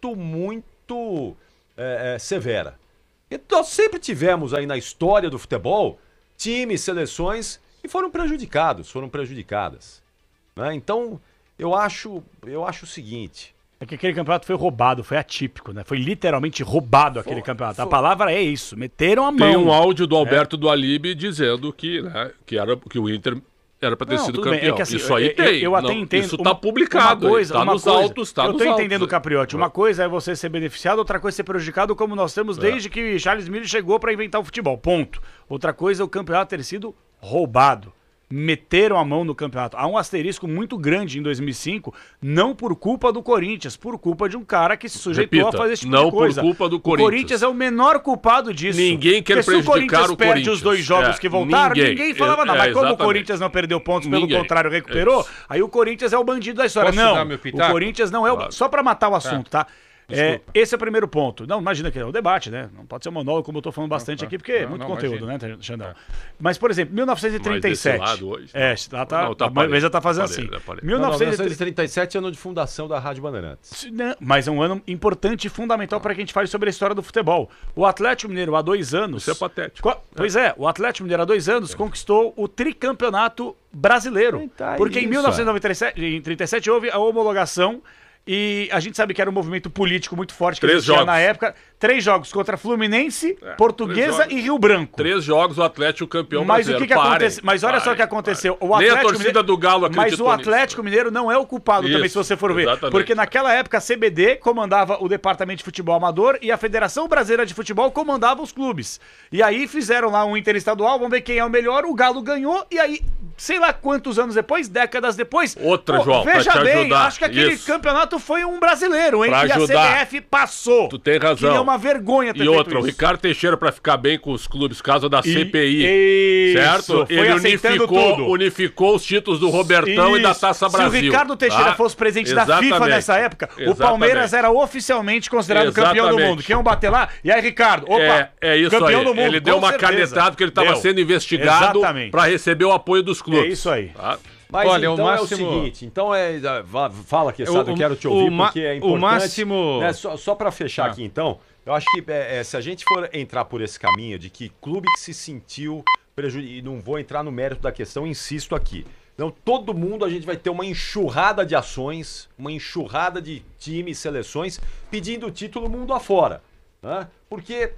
Speaker 4: muito, muito é, é, severa. Então, nós sempre tivemos aí na história do futebol times, seleções que foram prejudicados, foram prejudicadas. Né? Então, eu acho, eu acho o seguinte...
Speaker 6: É que aquele campeonato foi roubado, foi atípico, né? Foi literalmente roubado aquele
Speaker 4: foi,
Speaker 6: campeonato.
Speaker 4: Foi.
Speaker 6: A palavra é isso, meteram a mão.
Speaker 5: Tem um áudio do Alberto é. do Alibe dizendo que, né, que, era, que o Inter era para ter
Speaker 6: não,
Speaker 5: sido
Speaker 6: campeão.
Speaker 5: É que, assim, isso aí eu, tem. Eu, eu até não, entendo. Isso tá publicado,
Speaker 6: uma coisa,
Speaker 5: tá
Speaker 6: uma
Speaker 5: nos
Speaker 6: coisa,
Speaker 5: autos, tá
Speaker 6: Eu
Speaker 5: nos
Speaker 6: tô
Speaker 5: autos.
Speaker 6: entendendo, Capriotti. Uma coisa é você ser beneficiado, outra coisa é ser prejudicado, como nós temos é. desde que Charles Miller chegou para inventar o futebol. Ponto. Outra coisa é o campeonato ter sido roubado. Meteram a mão no campeonato. Há um asterisco muito grande em dois mil e cinco, não por culpa do Corinthians, por culpa de um cara que se sujeitou
Speaker 5: Repita,
Speaker 6: a fazer esse tipo
Speaker 5: não
Speaker 6: de coisa.
Speaker 5: Não por culpa do Corinthians.
Speaker 6: O Corinthians é o menor culpado disso.
Speaker 5: Ninguém quer
Speaker 6: Porque
Speaker 5: prejudicar
Speaker 6: se o Corinthians
Speaker 5: o
Speaker 6: perde
Speaker 5: Corinthians.
Speaker 6: os dois jogos
Speaker 5: é,
Speaker 6: que voltaram, ninguém, ninguém falava nada.
Speaker 5: É,
Speaker 6: Mas como
Speaker 5: exatamente.
Speaker 6: o Corinthians não perdeu pontos, pelo
Speaker 5: Ninguém.
Speaker 6: contrário, recuperou,
Speaker 5: Isso.
Speaker 6: aí o Corinthians é o bandido da história.
Speaker 7: Posso
Speaker 6: não,
Speaker 7: dar meu
Speaker 6: o
Speaker 7: pitaco?
Speaker 6: Corinthians não é o...
Speaker 5: Claro.
Speaker 6: Só pra matar o assunto, tá? É, esse é o primeiro ponto. Não, imagina que é o debate, né? Não pode ser um monólogo, como eu tô falando bastante
Speaker 7: não,
Speaker 6: aqui, porque é
Speaker 7: não,
Speaker 6: muito
Speaker 7: não,
Speaker 6: conteúdo,
Speaker 7: imagina.
Speaker 6: né, Xandão? Mas, por exemplo, mil novecentos e trinta e sete.
Speaker 5: Mas desse lado hoje,
Speaker 6: é, lá tá,
Speaker 5: não, tá
Speaker 6: a mesa tá fazendo
Speaker 5: parede,
Speaker 6: assim.
Speaker 5: é parede.
Speaker 6: mil novecentos
Speaker 4: mil novecentos e trinta e sete, ano de fundação da Rádio Bandeirantes.
Speaker 6: Não, mas é um ano importante e fundamental para que a gente fale sobre a história do futebol. O Atlético Mineiro, há dois anos...
Speaker 5: Isso é patético.
Speaker 6: Co- Pois é, o Atlético Mineiro, há dois anos, conquistou o tricampeonato brasileiro.
Speaker 4: Tá
Speaker 6: Porque em
Speaker 4: isso,
Speaker 6: mil novecentos e noventa e sete, em trinta e sete houve a homologação e a gente sabe que era um movimento político muito forte que
Speaker 5: Três
Speaker 6: existia
Speaker 5: jogos.
Speaker 6: na época. Três jogos contra Fluminense,
Speaker 5: É,
Speaker 6: Portuguesa
Speaker 5: três jogos.
Speaker 6: e Rio Branco.
Speaker 5: Três jogos, o Atlético campeão
Speaker 6: Mas o
Speaker 5: brasileiro.
Speaker 6: que, que
Speaker 5: Parem,
Speaker 6: aconteceu? Mas olha
Speaker 5: parem,
Speaker 6: só o que aconteceu. O
Speaker 5: parem. Nem a
Speaker 6: Atlético
Speaker 5: torcida
Speaker 6: Mineiro-
Speaker 5: do Galo
Speaker 6: Mas
Speaker 5: acreditou
Speaker 6: o Atlético
Speaker 5: nisso.
Speaker 6: Mineiro não é o culpado
Speaker 5: Isso,
Speaker 6: também, se você for ver.
Speaker 5: exatamente.
Speaker 6: Porque naquela época a C B D comandava o Departamento de Futebol Amador e a Federação Brasileira de Futebol comandava os clubes. E aí fizeram lá um interestadual, vamos ver quem é o melhor, o Galo ganhou e aí, sei lá quantos anos depois, décadas depois...
Speaker 5: Outra,
Speaker 6: pô,
Speaker 5: João, pra
Speaker 6: veja
Speaker 5: te
Speaker 6: bem,
Speaker 5: ajudar.
Speaker 6: acho que aquele
Speaker 5: Isso.
Speaker 6: campeonato foi um brasileiro, hein?
Speaker 5: Pra
Speaker 6: E a
Speaker 5: ajudar.
Speaker 6: C B F passou.
Speaker 5: Tu tem razão.
Speaker 6: Que é uma vergonha ter
Speaker 5: E
Speaker 6: feito
Speaker 5: outra, o
Speaker 6: isso.
Speaker 5: Ricardo Teixeira, pra ficar bem com os clubes, caso da C P I,
Speaker 6: Isso,
Speaker 5: certo?
Speaker 6: foi
Speaker 5: Ele
Speaker 6: aceitando
Speaker 5: unificou,
Speaker 6: tudo.
Speaker 5: unificou os títulos do Robertão e da
Speaker 6: Isso.
Speaker 5: Taça Brasil.
Speaker 6: Se o Ricardo Teixeira
Speaker 5: tá?
Speaker 6: fosse presidente da
Speaker 5: Exatamente.
Speaker 6: FIFA nessa época, o
Speaker 5: Exatamente.
Speaker 6: Palmeiras era oficialmente considerado campeão do
Speaker 5: Exatamente.
Speaker 6: mundo. Quem iam bater lá? E aí, Ricardo? Opa,
Speaker 5: É, é isso
Speaker 6: campeão
Speaker 5: aí.
Speaker 6: do mundo.
Speaker 5: Ele deu
Speaker 6: com
Speaker 5: uma
Speaker 6: certeza.
Speaker 5: canetada porque ele estava
Speaker 6: Deu.
Speaker 5: sendo investigado
Speaker 6: Exatamente.
Speaker 5: para receber o apoio dos clubes.
Speaker 6: É isso aí.
Speaker 5: Tá?
Speaker 4: Mas
Speaker 7: Olha,
Speaker 4: então
Speaker 7: o máximo-
Speaker 4: é o seguinte, então é... va- Fala aqui, Sado,
Speaker 7: O-
Speaker 4: eu quero te ouvir
Speaker 7: o ma-
Speaker 4: porque é
Speaker 7: o
Speaker 4: importante.
Speaker 7: máximo-
Speaker 4: Né, só só para fechar
Speaker 7: Ah.
Speaker 4: aqui, então, eu acho que é, é, se a gente for entrar por esse caminho de que clube que se sentiu prejudicado, e não vou entrar no mérito da questão, insisto aqui. Então, todo mundo, a gente vai ter uma enxurrada de ações, uma enxurrada de times, seleções, pedindo o título mundo afora. Né? Porque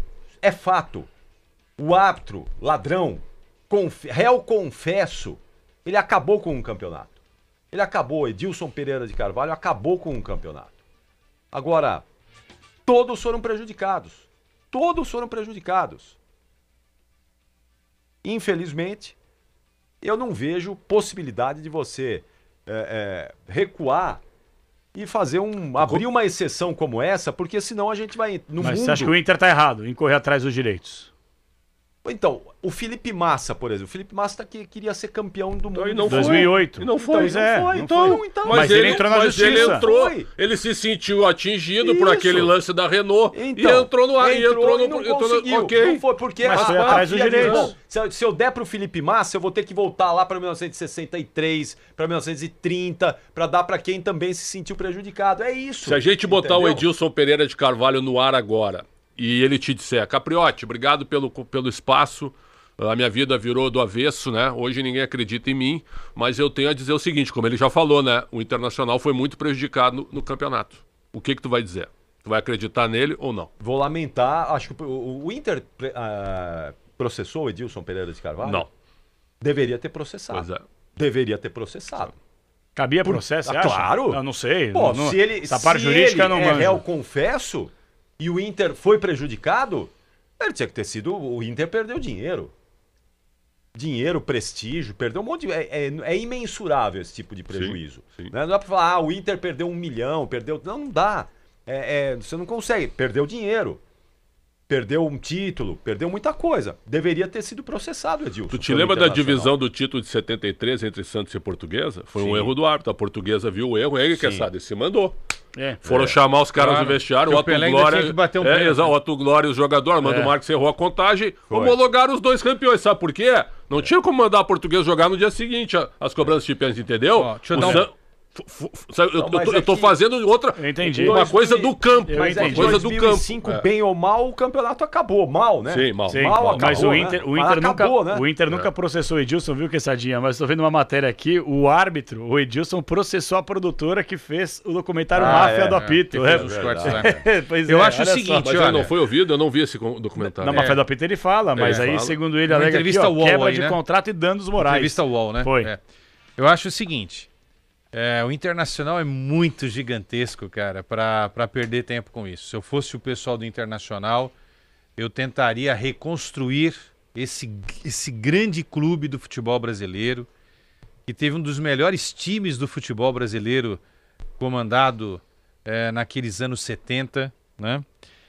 Speaker 4: é fato, o árbitro, ladrão, conf... réu confesso, ele acabou com um campeonato. Ele acabou, Edilson Pereira de Carvalho acabou com um campeonato. Agora, todos foram prejudicados. Todos foram prejudicados. Infelizmente, eu não vejo possibilidade de você é, é, recuar e fazer um. abrir uma exceção como essa, porque senão a gente vai. No
Speaker 6: Mas
Speaker 4: mundo...
Speaker 6: você acha que o Inter tá errado em correr atrás dos direitos?
Speaker 4: Então, o Felipe Massa, por exemplo. O Felipe Massa tá que queria ser campeão do mundo.
Speaker 5: E não
Speaker 6: dois mil e oito.
Speaker 5: E não foi.
Speaker 6: Pois é,
Speaker 4: não foi,
Speaker 6: não
Speaker 4: então,
Speaker 6: foi.
Speaker 4: então.
Speaker 5: Mas,
Speaker 6: Mas
Speaker 5: ele,
Speaker 6: ele entrou na
Speaker 5: mas
Speaker 6: justiça.
Speaker 5: ele entrou,
Speaker 4: Foi.
Speaker 5: ele se sentiu atingido por
Speaker 4: Isso.
Speaker 5: aquele lance da Renault
Speaker 4: Então,
Speaker 5: e entrou no ar. E entrou no.
Speaker 4: e não
Speaker 5: entrou no-
Speaker 4: conseguiu.
Speaker 5: ok.
Speaker 4: Não foi porque
Speaker 6: Mas
Speaker 4: a
Speaker 6: foi
Speaker 4: F A
Speaker 6: atrás dos
Speaker 4: ia dizer,
Speaker 6: direitos.
Speaker 4: "Bom, se, eu- se eu der pro Felipe Massa, eu vou ter que voltar lá para mil novecentos e sessenta e três, para mil novecentos e trinta, para dar para quem também se sentiu prejudicado. É isso.
Speaker 5: Se a gente botar o
Speaker 4: entendeu?
Speaker 5: Edilson Pereira de Carvalho no ar agora e ele te disser, Capriotti, obrigado pelo, pelo espaço, a minha vida virou do avesso, né? Hoje ninguém acredita em mim, mas eu tenho a dizer o seguinte, como ele já falou, né? O Internacional foi muito prejudicado no, no campeonato. O que que tu vai dizer? Tu vai acreditar nele ou não?
Speaker 4: Vou lamentar, acho que o, o Inter ah, processou o Edilson Pereira de Carvalho?
Speaker 5: Não.
Speaker 4: Deveria ter processado.
Speaker 5: Pois é.
Speaker 4: Deveria ter processado.
Speaker 6: Cabia processo, você
Speaker 4: Ah,
Speaker 6: acha?
Speaker 4: claro.
Speaker 6: Eu não sei.
Speaker 4: Pô,
Speaker 6: não,
Speaker 4: se ele,
Speaker 6: essa parte
Speaker 4: se
Speaker 6: jurídica
Speaker 4: ele
Speaker 6: eu não
Speaker 4: é
Speaker 6: manjo.
Speaker 4: réu confesso e o Inter foi prejudicado, ele tinha que ter sido... O Inter perdeu dinheiro. Dinheiro, prestígio, perdeu um monte de... É, é, é imensurável esse tipo de prejuízo.
Speaker 5: sim.
Speaker 4: Né? Não dá pra falar, ah, o Inter perdeu um milhão, perdeu... Não, não dá. É, é, você não consegue. Perdeu dinheiro. Perdeu um título, perdeu muita coisa. Deveria ter sido processado, Edilson.
Speaker 5: Tu te
Speaker 4: pelo
Speaker 5: lembra da
Speaker 4: Internacional.
Speaker 5: divisão do título de setenta e três entre Santos e Portuguesa? Foi um
Speaker 4: Sim.
Speaker 5: erro do árbitro. A Portuguesa viu o erro, ele que
Speaker 4: Sim.
Speaker 5: sabe, se mandou.
Speaker 6: É.
Speaker 5: Foram chamar os caras
Speaker 7: Claro.
Speaker 5: do vestiário,
Speaker 7: Que
Speaker 5: o
Speaker 7: o
Speaker 5: Otto
Speaker 7: Pelé ainda
Speaker 5: Glória.
Speaker 7: tinha que bater um
Speaker 5: é,
Speaker 7: pênalti.
Speaker 5: exato, o Otto Glória e os jogadores, Armando
Speaker 6: É.
Speaker 5: Marques errou a contagem,
Speaker 4: Foi.
Speaker 5: homologaram os dois campeões. Sabe por quê? Não tinha como mandar a Portuguesa jogar no dia seguinte a- as cobranças de pênalti, entendeu?
Speaker 7: Ó, deixa eu
Speaker 5: O
Speaker 7: dar um-
Speaker 5: San- F- f- sabe, eu,
Speaker 4: Não,
Speaker 5: eu
Speaker 4: mas
Speaker 5: tô,
Speaker 4: é
Speaker 5: eu tô
Speaker 4: que-
Speaker 5: fazendo outra.
Speaker 6: Eu entendi.
Speaker 5: Uma coisa do campo.
Speaker 6: Eu
Speaker 4: Mas
Speaker 5: Uma
Speaker 4: em
Speaker 6: entendi.
Speaker 5: coisa do
Speaker 4: dois mil e
Speaker 5: campo.
Speaker 4: cinco,
Speaker 5: É.
Speaker 4: bem ou mal, o campeonato acabou. Mal, né?
Speaker 5: Sim, mal.
Speaker 6: Sim,
Speaker 4: Mal acabou,
Speaker 6: mas o
Speaker 4: né?
Speaker 6: Inter, o
Speaker 4: Mas
Speaker 6: Inter, nunca,
Speaker 4: acabou, né?
Speaker 6: o Inter nunca processou o Edilson, viu, Quessadinha? Mas tô vendo uma matéria aqui, o árbitro, o Edilson, processou a produtora que fez o documentário
Speaker 4: Ah,
Speaker 6: Máfia
Speaker 4: é,
Speaker 6: do
Speaker 4: é,
Speaker 6: Apito.
Speaker 7: que
Speaker 6: É,
Speaker 7: fez os cortes lá.
Speaker 6: pois
Speaker 7: Eu
Speaker 6: é,
Speaker 7: acho o
Speaker 6: olha só.
Speaker 7: seguinte,
Speaker 5: Mas
Speaker 7: olha,
Speaker 5: ele não foi ouvido, eu não vi esse com- documentário.
Speaker 6: Na Máfia do Apito ele fala, mas
Speaker 5: É,
Speaker 6: aí,
Speaker 5: fala.
Speaker 6: segundo ele,
Speaker 7: Uma
Speaker 6: alega aqui,
Speaker 7: entrevista
Speaker 6: ó,
Speaker 7: UOL
Speaker 6: quebra
Speaker 7: aí,
Speaker 6: de
Speaker 7: né?
Speaker 6: contrato e danos morais.
Speaker 7: Entrevista UOL, né?
Speaker 6: Foi.
Speaker 7: É. Eu acho o seguinte, é, o Internacional é muito gigantesco, cara, pra, pra perder tempo com isso. Se eu fosse o pessoal do Internacional, eu tentaria reconstruir esse, esse grande clube do futebol brasileiro, que teve um dos melhores times do futebol brasileiro comandado é, naqueles anos setenta, né?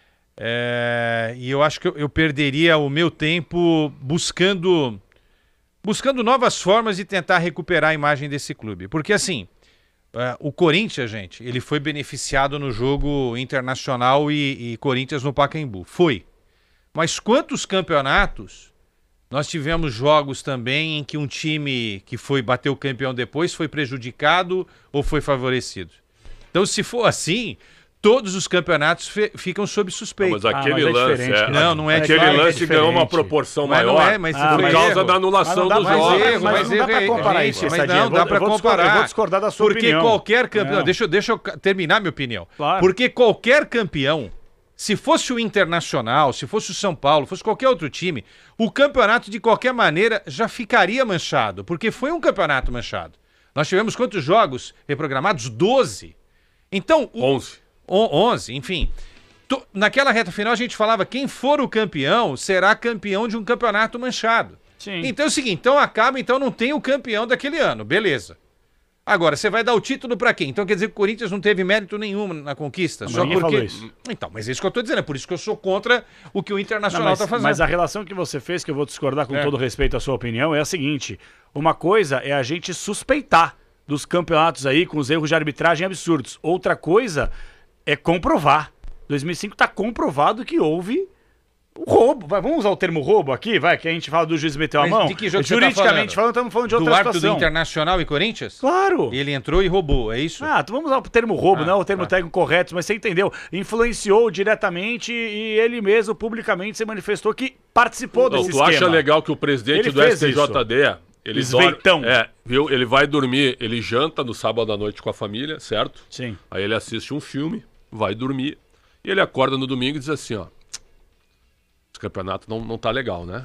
Speaker 7: É, e eu acho que eu, eu perderia o meu tempo buscando... buscando novas formas de tentar recuperar a imagem desse clube. Porque assim, uh, o Corinthians, gente, ele foi beneficiado no jogo Internacional e, e Corinthians no Pacaembu. Foi. Mas quantos campeonatos nós tivemos jogos também em que um time que foi bater o campeão depois foi prejudicado ou foi favorecido? Então, se for assim, todos os campeonatos fe- ficam sob suspeita.
Speaker 5: Mas aquele
Speaker 6: mas é
Speaker 5: lance.
Speaker 6: diferente,
Speaker 5: é-
Speaker 6: né?
Speaker 7: Não, não é
Speaker 5: Aquele
Speaker 6: claro que é
Speaker 5: lance ganhou uma
Speaker 6: diferente.
Speaker 5: proporção
Speaker 7: Mas
Speaker 5: maior
Speaker 7: não é, mas
Speaker 6: Ah,
Speaker 5: por
Speaker 6: mas
Speaker 5: causa
Speaker 7: erro.
Speaker 5: da anulação
Speaker 6: Mas não dá
Speaker 5: dos
Speaker 6: pra-
Speaker 5: jogos.
Speaker 6: mas
Speaker 7: erro,
Speaker 6: mas
Speaker 7: mas
Speaker 6: não dá pra
Speaker 7: erro,
Speaker 6: comparar
Speaker 7: gente,
Speaker 6: isso,
Speaker 7: mas
Speaker 6: Quessadinha.
Speaker 7: não,
Speaker 6: Eu vou-
Speaker 7: dá pra
Speaker 6: eu vou discordar-
Speaker 7: comparar.
Speaker 6: eu vou discordar da sua
Speaker 7: Porque
Speaker 6: opinião.
Speaker 7: qualquer campeão...
Speaker 6: Não.
Speaker 7: Deixa, eu- deixa eu ca- terminar minha opinião.
Speaker 6: Claro.
Speaker 7: Porque qualquer campeão, se fosse o Internacional, se fosse o São Paulo, fosse qualquer outro time, o campeonato, de qualquer maneira, já ficaria manchado. Porque foi um campeonato manchado. Nós tivemos quantos jogos reprogramados? doze. Então... o-
Speaker 5: onze.
Speaker 7: O- onze, enfim. To- Naquela reta final a gente falava, quem for o campeão será campeão de um campeonato manchado.
Speaker 6: Sim.
Speaker 7: Então é o seguinte, então acaba, então não tem o campeão daquele ano, beleza. Agora, você vai dar o título pra quem? Então quer dizer que o Corinthians não teve mérito nenhum na conquista?
Speaker 6: Mas
Speaker 7: Só
Speaker 6: ninguém
Speaker 7: porque...
Speaker 6: falou isso.
Speaker 7: Então, mas é isso que eu tô dizendo, é por isso que eu sou contra o que o
Speaker 6: Não,
Speaker 7: Internacional
Speaker 6: mas,
Speaker 7: tá fazendo.
Speaker 6: mas a relação que você fez, que eu vou discordar com
Speaker 7: É.
Speaker 6: todo respeito à sua opinião, é a seguinte: uma coisa é a gente suspeitar dos campeonatos aí com os erros de arbitragem absurdos. Outra coisa é comprovar. dois mil e cinco tá comprovado que houve o roubo. Vai, vamos usar o termo roubo aqui, vai, que a gente fala do juiz meteu a
Speaker 7: Mas
Speaker 6: mão.
Speaker 7: de que jogo você tá
Speaker 6: Juridicamente
Speaker 7: falando?
Speaker 6: falando, estamos falando de
Speaker 7: Do
Speaker 6: outra
Speaker 7: árbitro do
Speaker 6: situação.
Speaker 7: Internacional e Corinthians?
Speaker 6: Claro.
Speaker 7: Ele entrou e roubou, é isso?
Speaker 6: Ah, então vamos usar o termo roubo,
Speaker 7: Ah,
Speaker 6: não o termo
Speaker 7: tá.
Speaker 6: técnico correto, mas você entendeu. Influenciou diretamente e ele mesmo publicamente se manifestou que participou
Speaker 5: Não,
Speaker 6: desse
Speaker 5: tu
Speaker 6: esquema.
Speaker 5: acha legal que o presidente
Speaker 6: Ele
Speaker 5: do
Speaker 6: fez
Speaker 5: S T J D, ele
Speaker 6: Esveitão.
Speaker 5: dorme, é, viu? Ele vai dormir, ele janta no sábado à noite com a família, certo?
Speaker 6: Sim.
Speaker 5: Aí ele assiste um filme, vai dormir, e ele acorda no domingo e diz assim, ó, esse campeonato não, não tá legal, né?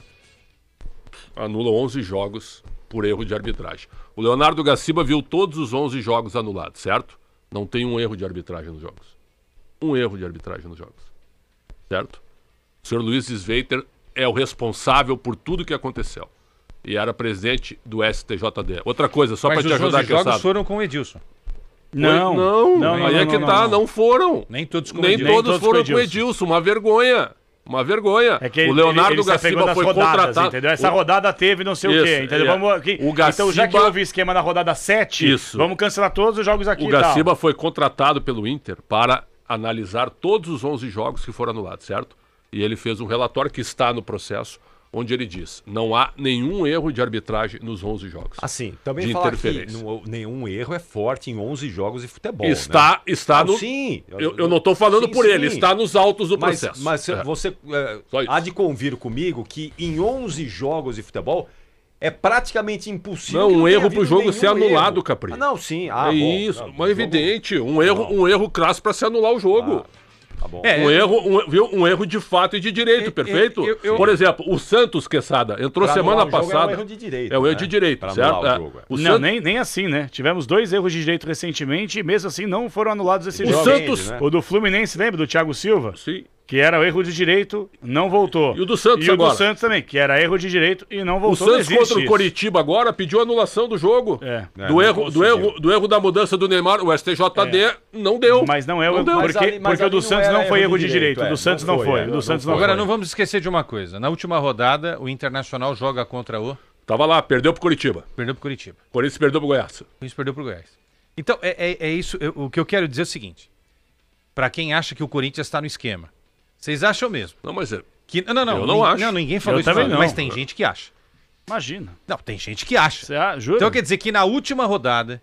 Speaker 5: Anula onze jogos por erro de arbitragem. O Leonardo Gaciba viu todos os onze jogos anulados, certo? Não tem um erro de arbitragem nos jogos. Um erro de arbitragem nos jogos. Certo? O senhor Luiz Sveiter é o responsável por tudo que aconteceu. E era presidente do S T J D. Outra coisa, só para
Speaker 7: Mas
Speaker 5: te
Speaker 7: os
Speaker 5: ajudar
Speaker 7: onze
Speaker 5: aqui,
Speaker 7: jogos
Speaker 5: sabe?
Speaker 7: foram com o Edilson.
Speaker 6: Não,
Speaker 5: não,
Speaker 6: não,
Speaker 5: aí
Speaker 6: não,
Speaker 5: é
Speaker 6: não,
Speaker 5: que
Speaker 6: não,
Speaker 5: tá,
Speaker 6: não.
Speaker 5: não, foram.
Speaker 7: Nem todos com o
Speaker 5: Nem
Speaker 7: Edilson.
Speaker 5: todos
Speaker 6: todos
Speaker 5: foram
Speaker 6: com o
Speaker 5: com o
Speaker 6: Edilson.
Speaker 5: Edilson, uma vergonha. Uma vergonha.
Speaker 6: É que ele,
Speaker 5: o Leonardo
Speaker 6: ele, ele se apegou
Speaker 5: Gaciba
Speaker 6: nas
Speaker 5: foi
Speaker 6: rodadas,
Speaker 5: contratado.
Speaker 6: entendeu? Essa
Speaker 5: O-
Speaker 6: rodada teve não sei o
Speaker 5: Isso,
Speaker 6: quê, entendeu?
Speaker 5: é.
Speaker 6: Vamos aqui.
Speaker 5: O Gaciba-
Speaker 6: Então, já que houve esquema na rodada sete,
Speaker 5: Isso.
Speaker 6: vamos cancelar todos os jogos aqui
Speaker 5: O
Speaker 6: e tal.
Speaker 5: Gaciba foi contratado pelo Inter para analisar todos os onze jogos que foram anulados, certo? E ele fez um relatório que está no processo, onde ele diz, não há nenhum erro de arbitragem nos onze jogos.
Speaker 4: Assim, também
Speaker 5: De
Speaker 4: falar que
Speaker 5: interferência.
Speaker 4: não- nenhum erro é forte em onze jogos de futebol,
Speaker 5: Está,
Speaker 4: né?
Speaker 5: está
Speaker 4: Não,
Speaker 5: no...
Speaker 4: sim.
Speaker 5: Eu, eu não estou falando
Speaker 4: Sim,
Speaker 5: por
Speaker 4: sim.
Speaker 5: ele, está nos autos do
Speaker 4: Mas,
Speaker 5: processo.
Speaker 4: mas
Speaker 5: É.
Speaker 4: você é,
Speaker 5: Só isso.
Speaker 4: há de convir comigo que em onze jogos de futebol é praticamente impossível.
Speaker 5: Não,
Speaker 4: que
Speaker 5: um
Speaker 4: tenha
Speaker 5: erro pro
Speaker 4: havido
Speaker 5: jogo
Speaker 4: nenhum
Speaker 5: ser anulado,
Speaker 4: erro.
Speaker 5: Capri.
Speaker 4: Ah, não, sim. Ah,
Speaker 5: é
Speaker 4: bom.
Speaker 5: isso,
Speaker 4: Não,
Speaker 5: mas
Speaker 4: jogo-
Speaker 5: evidente, um erro, um erro crasso para se anular o jogo.
Speaker 4: Ah, tá bom.
Speaker 7: É,
Speaker 5: Um erro, um, viu? Um erro de fato e de direito,
Speaker 7: Eu-
Speaker 5: perfeito?
Speaker 7: eu- eu-
Speaker 5: Por exemplo, o Santos, Quesada, entrou
Speaker 4: Pra
Speaker 5: semana
Speaker 4: anular o jogo
Speaker 5: passada.
Speaker 4: É um erro de direito.
Speaker 5: É um erro
Speaker 4: né?
Speaker 5: de direito,
Speaker 4: Pra
Speaker 5: certo?
Speaker 4: anular
Speaker 5: É.
Speaker 4: o jogo. é.
Speaker 5: O
Speaker 6: Não,
Speaker 5: Santos-
Speaker 6: nem, nem assim, né? Tivemos dois erros de direito recentemente e mesmo assim não foram anulados esses
Speaker 5: O
Speaker 6: jogos.
Speaker 5: Santos-
Speaker 4: né?
Speaker 6: O do Fluminense, lembra? Do Thiago Silva?
Speaker 5: Sim.
Speaker 6: Que era o erro de direito, não voltou.
Speaker 5: E o do Santos
Speaker 6: E o
Speaker 5: agora?
Speaker 6: do Santos também, que era erro de direito e não
Speaker 5: O
Speaker 6: voltou. Não
Speaker 5: Santos
Speaker 6: existe
Speaker 5: contra o
Speaker 6: isso.
Speaker 5: Coritiba agora pediu anulação do jogo.
Speaker 6: É.
Speaker 4: É,
Speaker 5: Do,
Speaker 4: não
Speaker 5: erro, do,
Speaker 4: conseguiu.
Speaker 5: erro, do erro da mudança do Neymar, o S T J D não deu.
Speaker 6: Mas não é o
Speaker 5: Não deu.
Speaker 6: porque,
Speaker 4: Mas ali- mas
Speaker 6: porque o
Speaker 4: ali
Speaker 6: do
Speaker 4: não
Speaker 6: Santos
Speaker 4: era
Speaker 6: não foi
Speaker 4: erro
Speaker 6: erro
Speaker 4: de
Speaker 6: de direito.
Speaker 4: direito,
Speaker 6: O do
Speaker 4: é,
Speaker 6: Santos
Speaker 4: não
Speaker 6: não
Speaker 4: foi,
Speaker 6: foi.
Speaker 4: é,
Speaker 6: O
Speaker 4: não
Speaker 6: do Santos
Speaker 4: foi.
Speaker 6: não
Speaker 7: Agora,
Speaker 6: foi.
Speaker 7: não vamos esquecer de uma coisa. Na última rodada, o Internacional joga contra o...
Speaker 5: Tava lá, perdeu pro Coritiba.
Speaker 7: Perdeu pro Curitiba.
Speaker 5: O Corinthians perdeu pro Goiás.
Speaker 7: O Corinthians perdeu pro Goiás. Então, é, é, é isso. eu- o que eu quero dizer é o seguinte. Pra quem acha que o Corinthians tá no esquema. Vocês acham mesmo?
Speaker 5: Não, mas é.
Speaker 7: Que, não, não, não.
Speaker 5: Eu não
Speaker 7: nin-
Speaker 5: acho.
Speaker 7: Não, ninguém falou
Speaker 6: Eu
Speaker 7: isso.
Speaker 6: também não.
Speaker 7: Mas tem gente que acha.
Speaker 6: Imagina.
Speaker 7: Não, tem gente que acha.
Speaker 6: Você a- jura?
Speaker 7: Então quer dizer que na última rodada,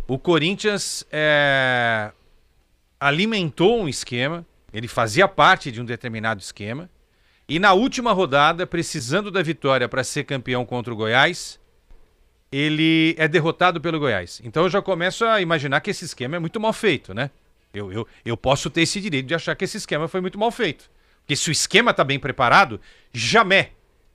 Speaker 7: o Corinthians é, alimentou um esquema, ele fazia parte de um determinado esquema, e na última rodada, precisando da vitória para ser campeão contra o Goiás, ele é derrotado pelo Goiás. Então eu já começo a imaginar que esse esquema é muito mal feito, né? Eu, eu, eu posso ter esse direito de achar que esse esquema foi muito mal feito. Porque se o esquema está bem preparado, jamais,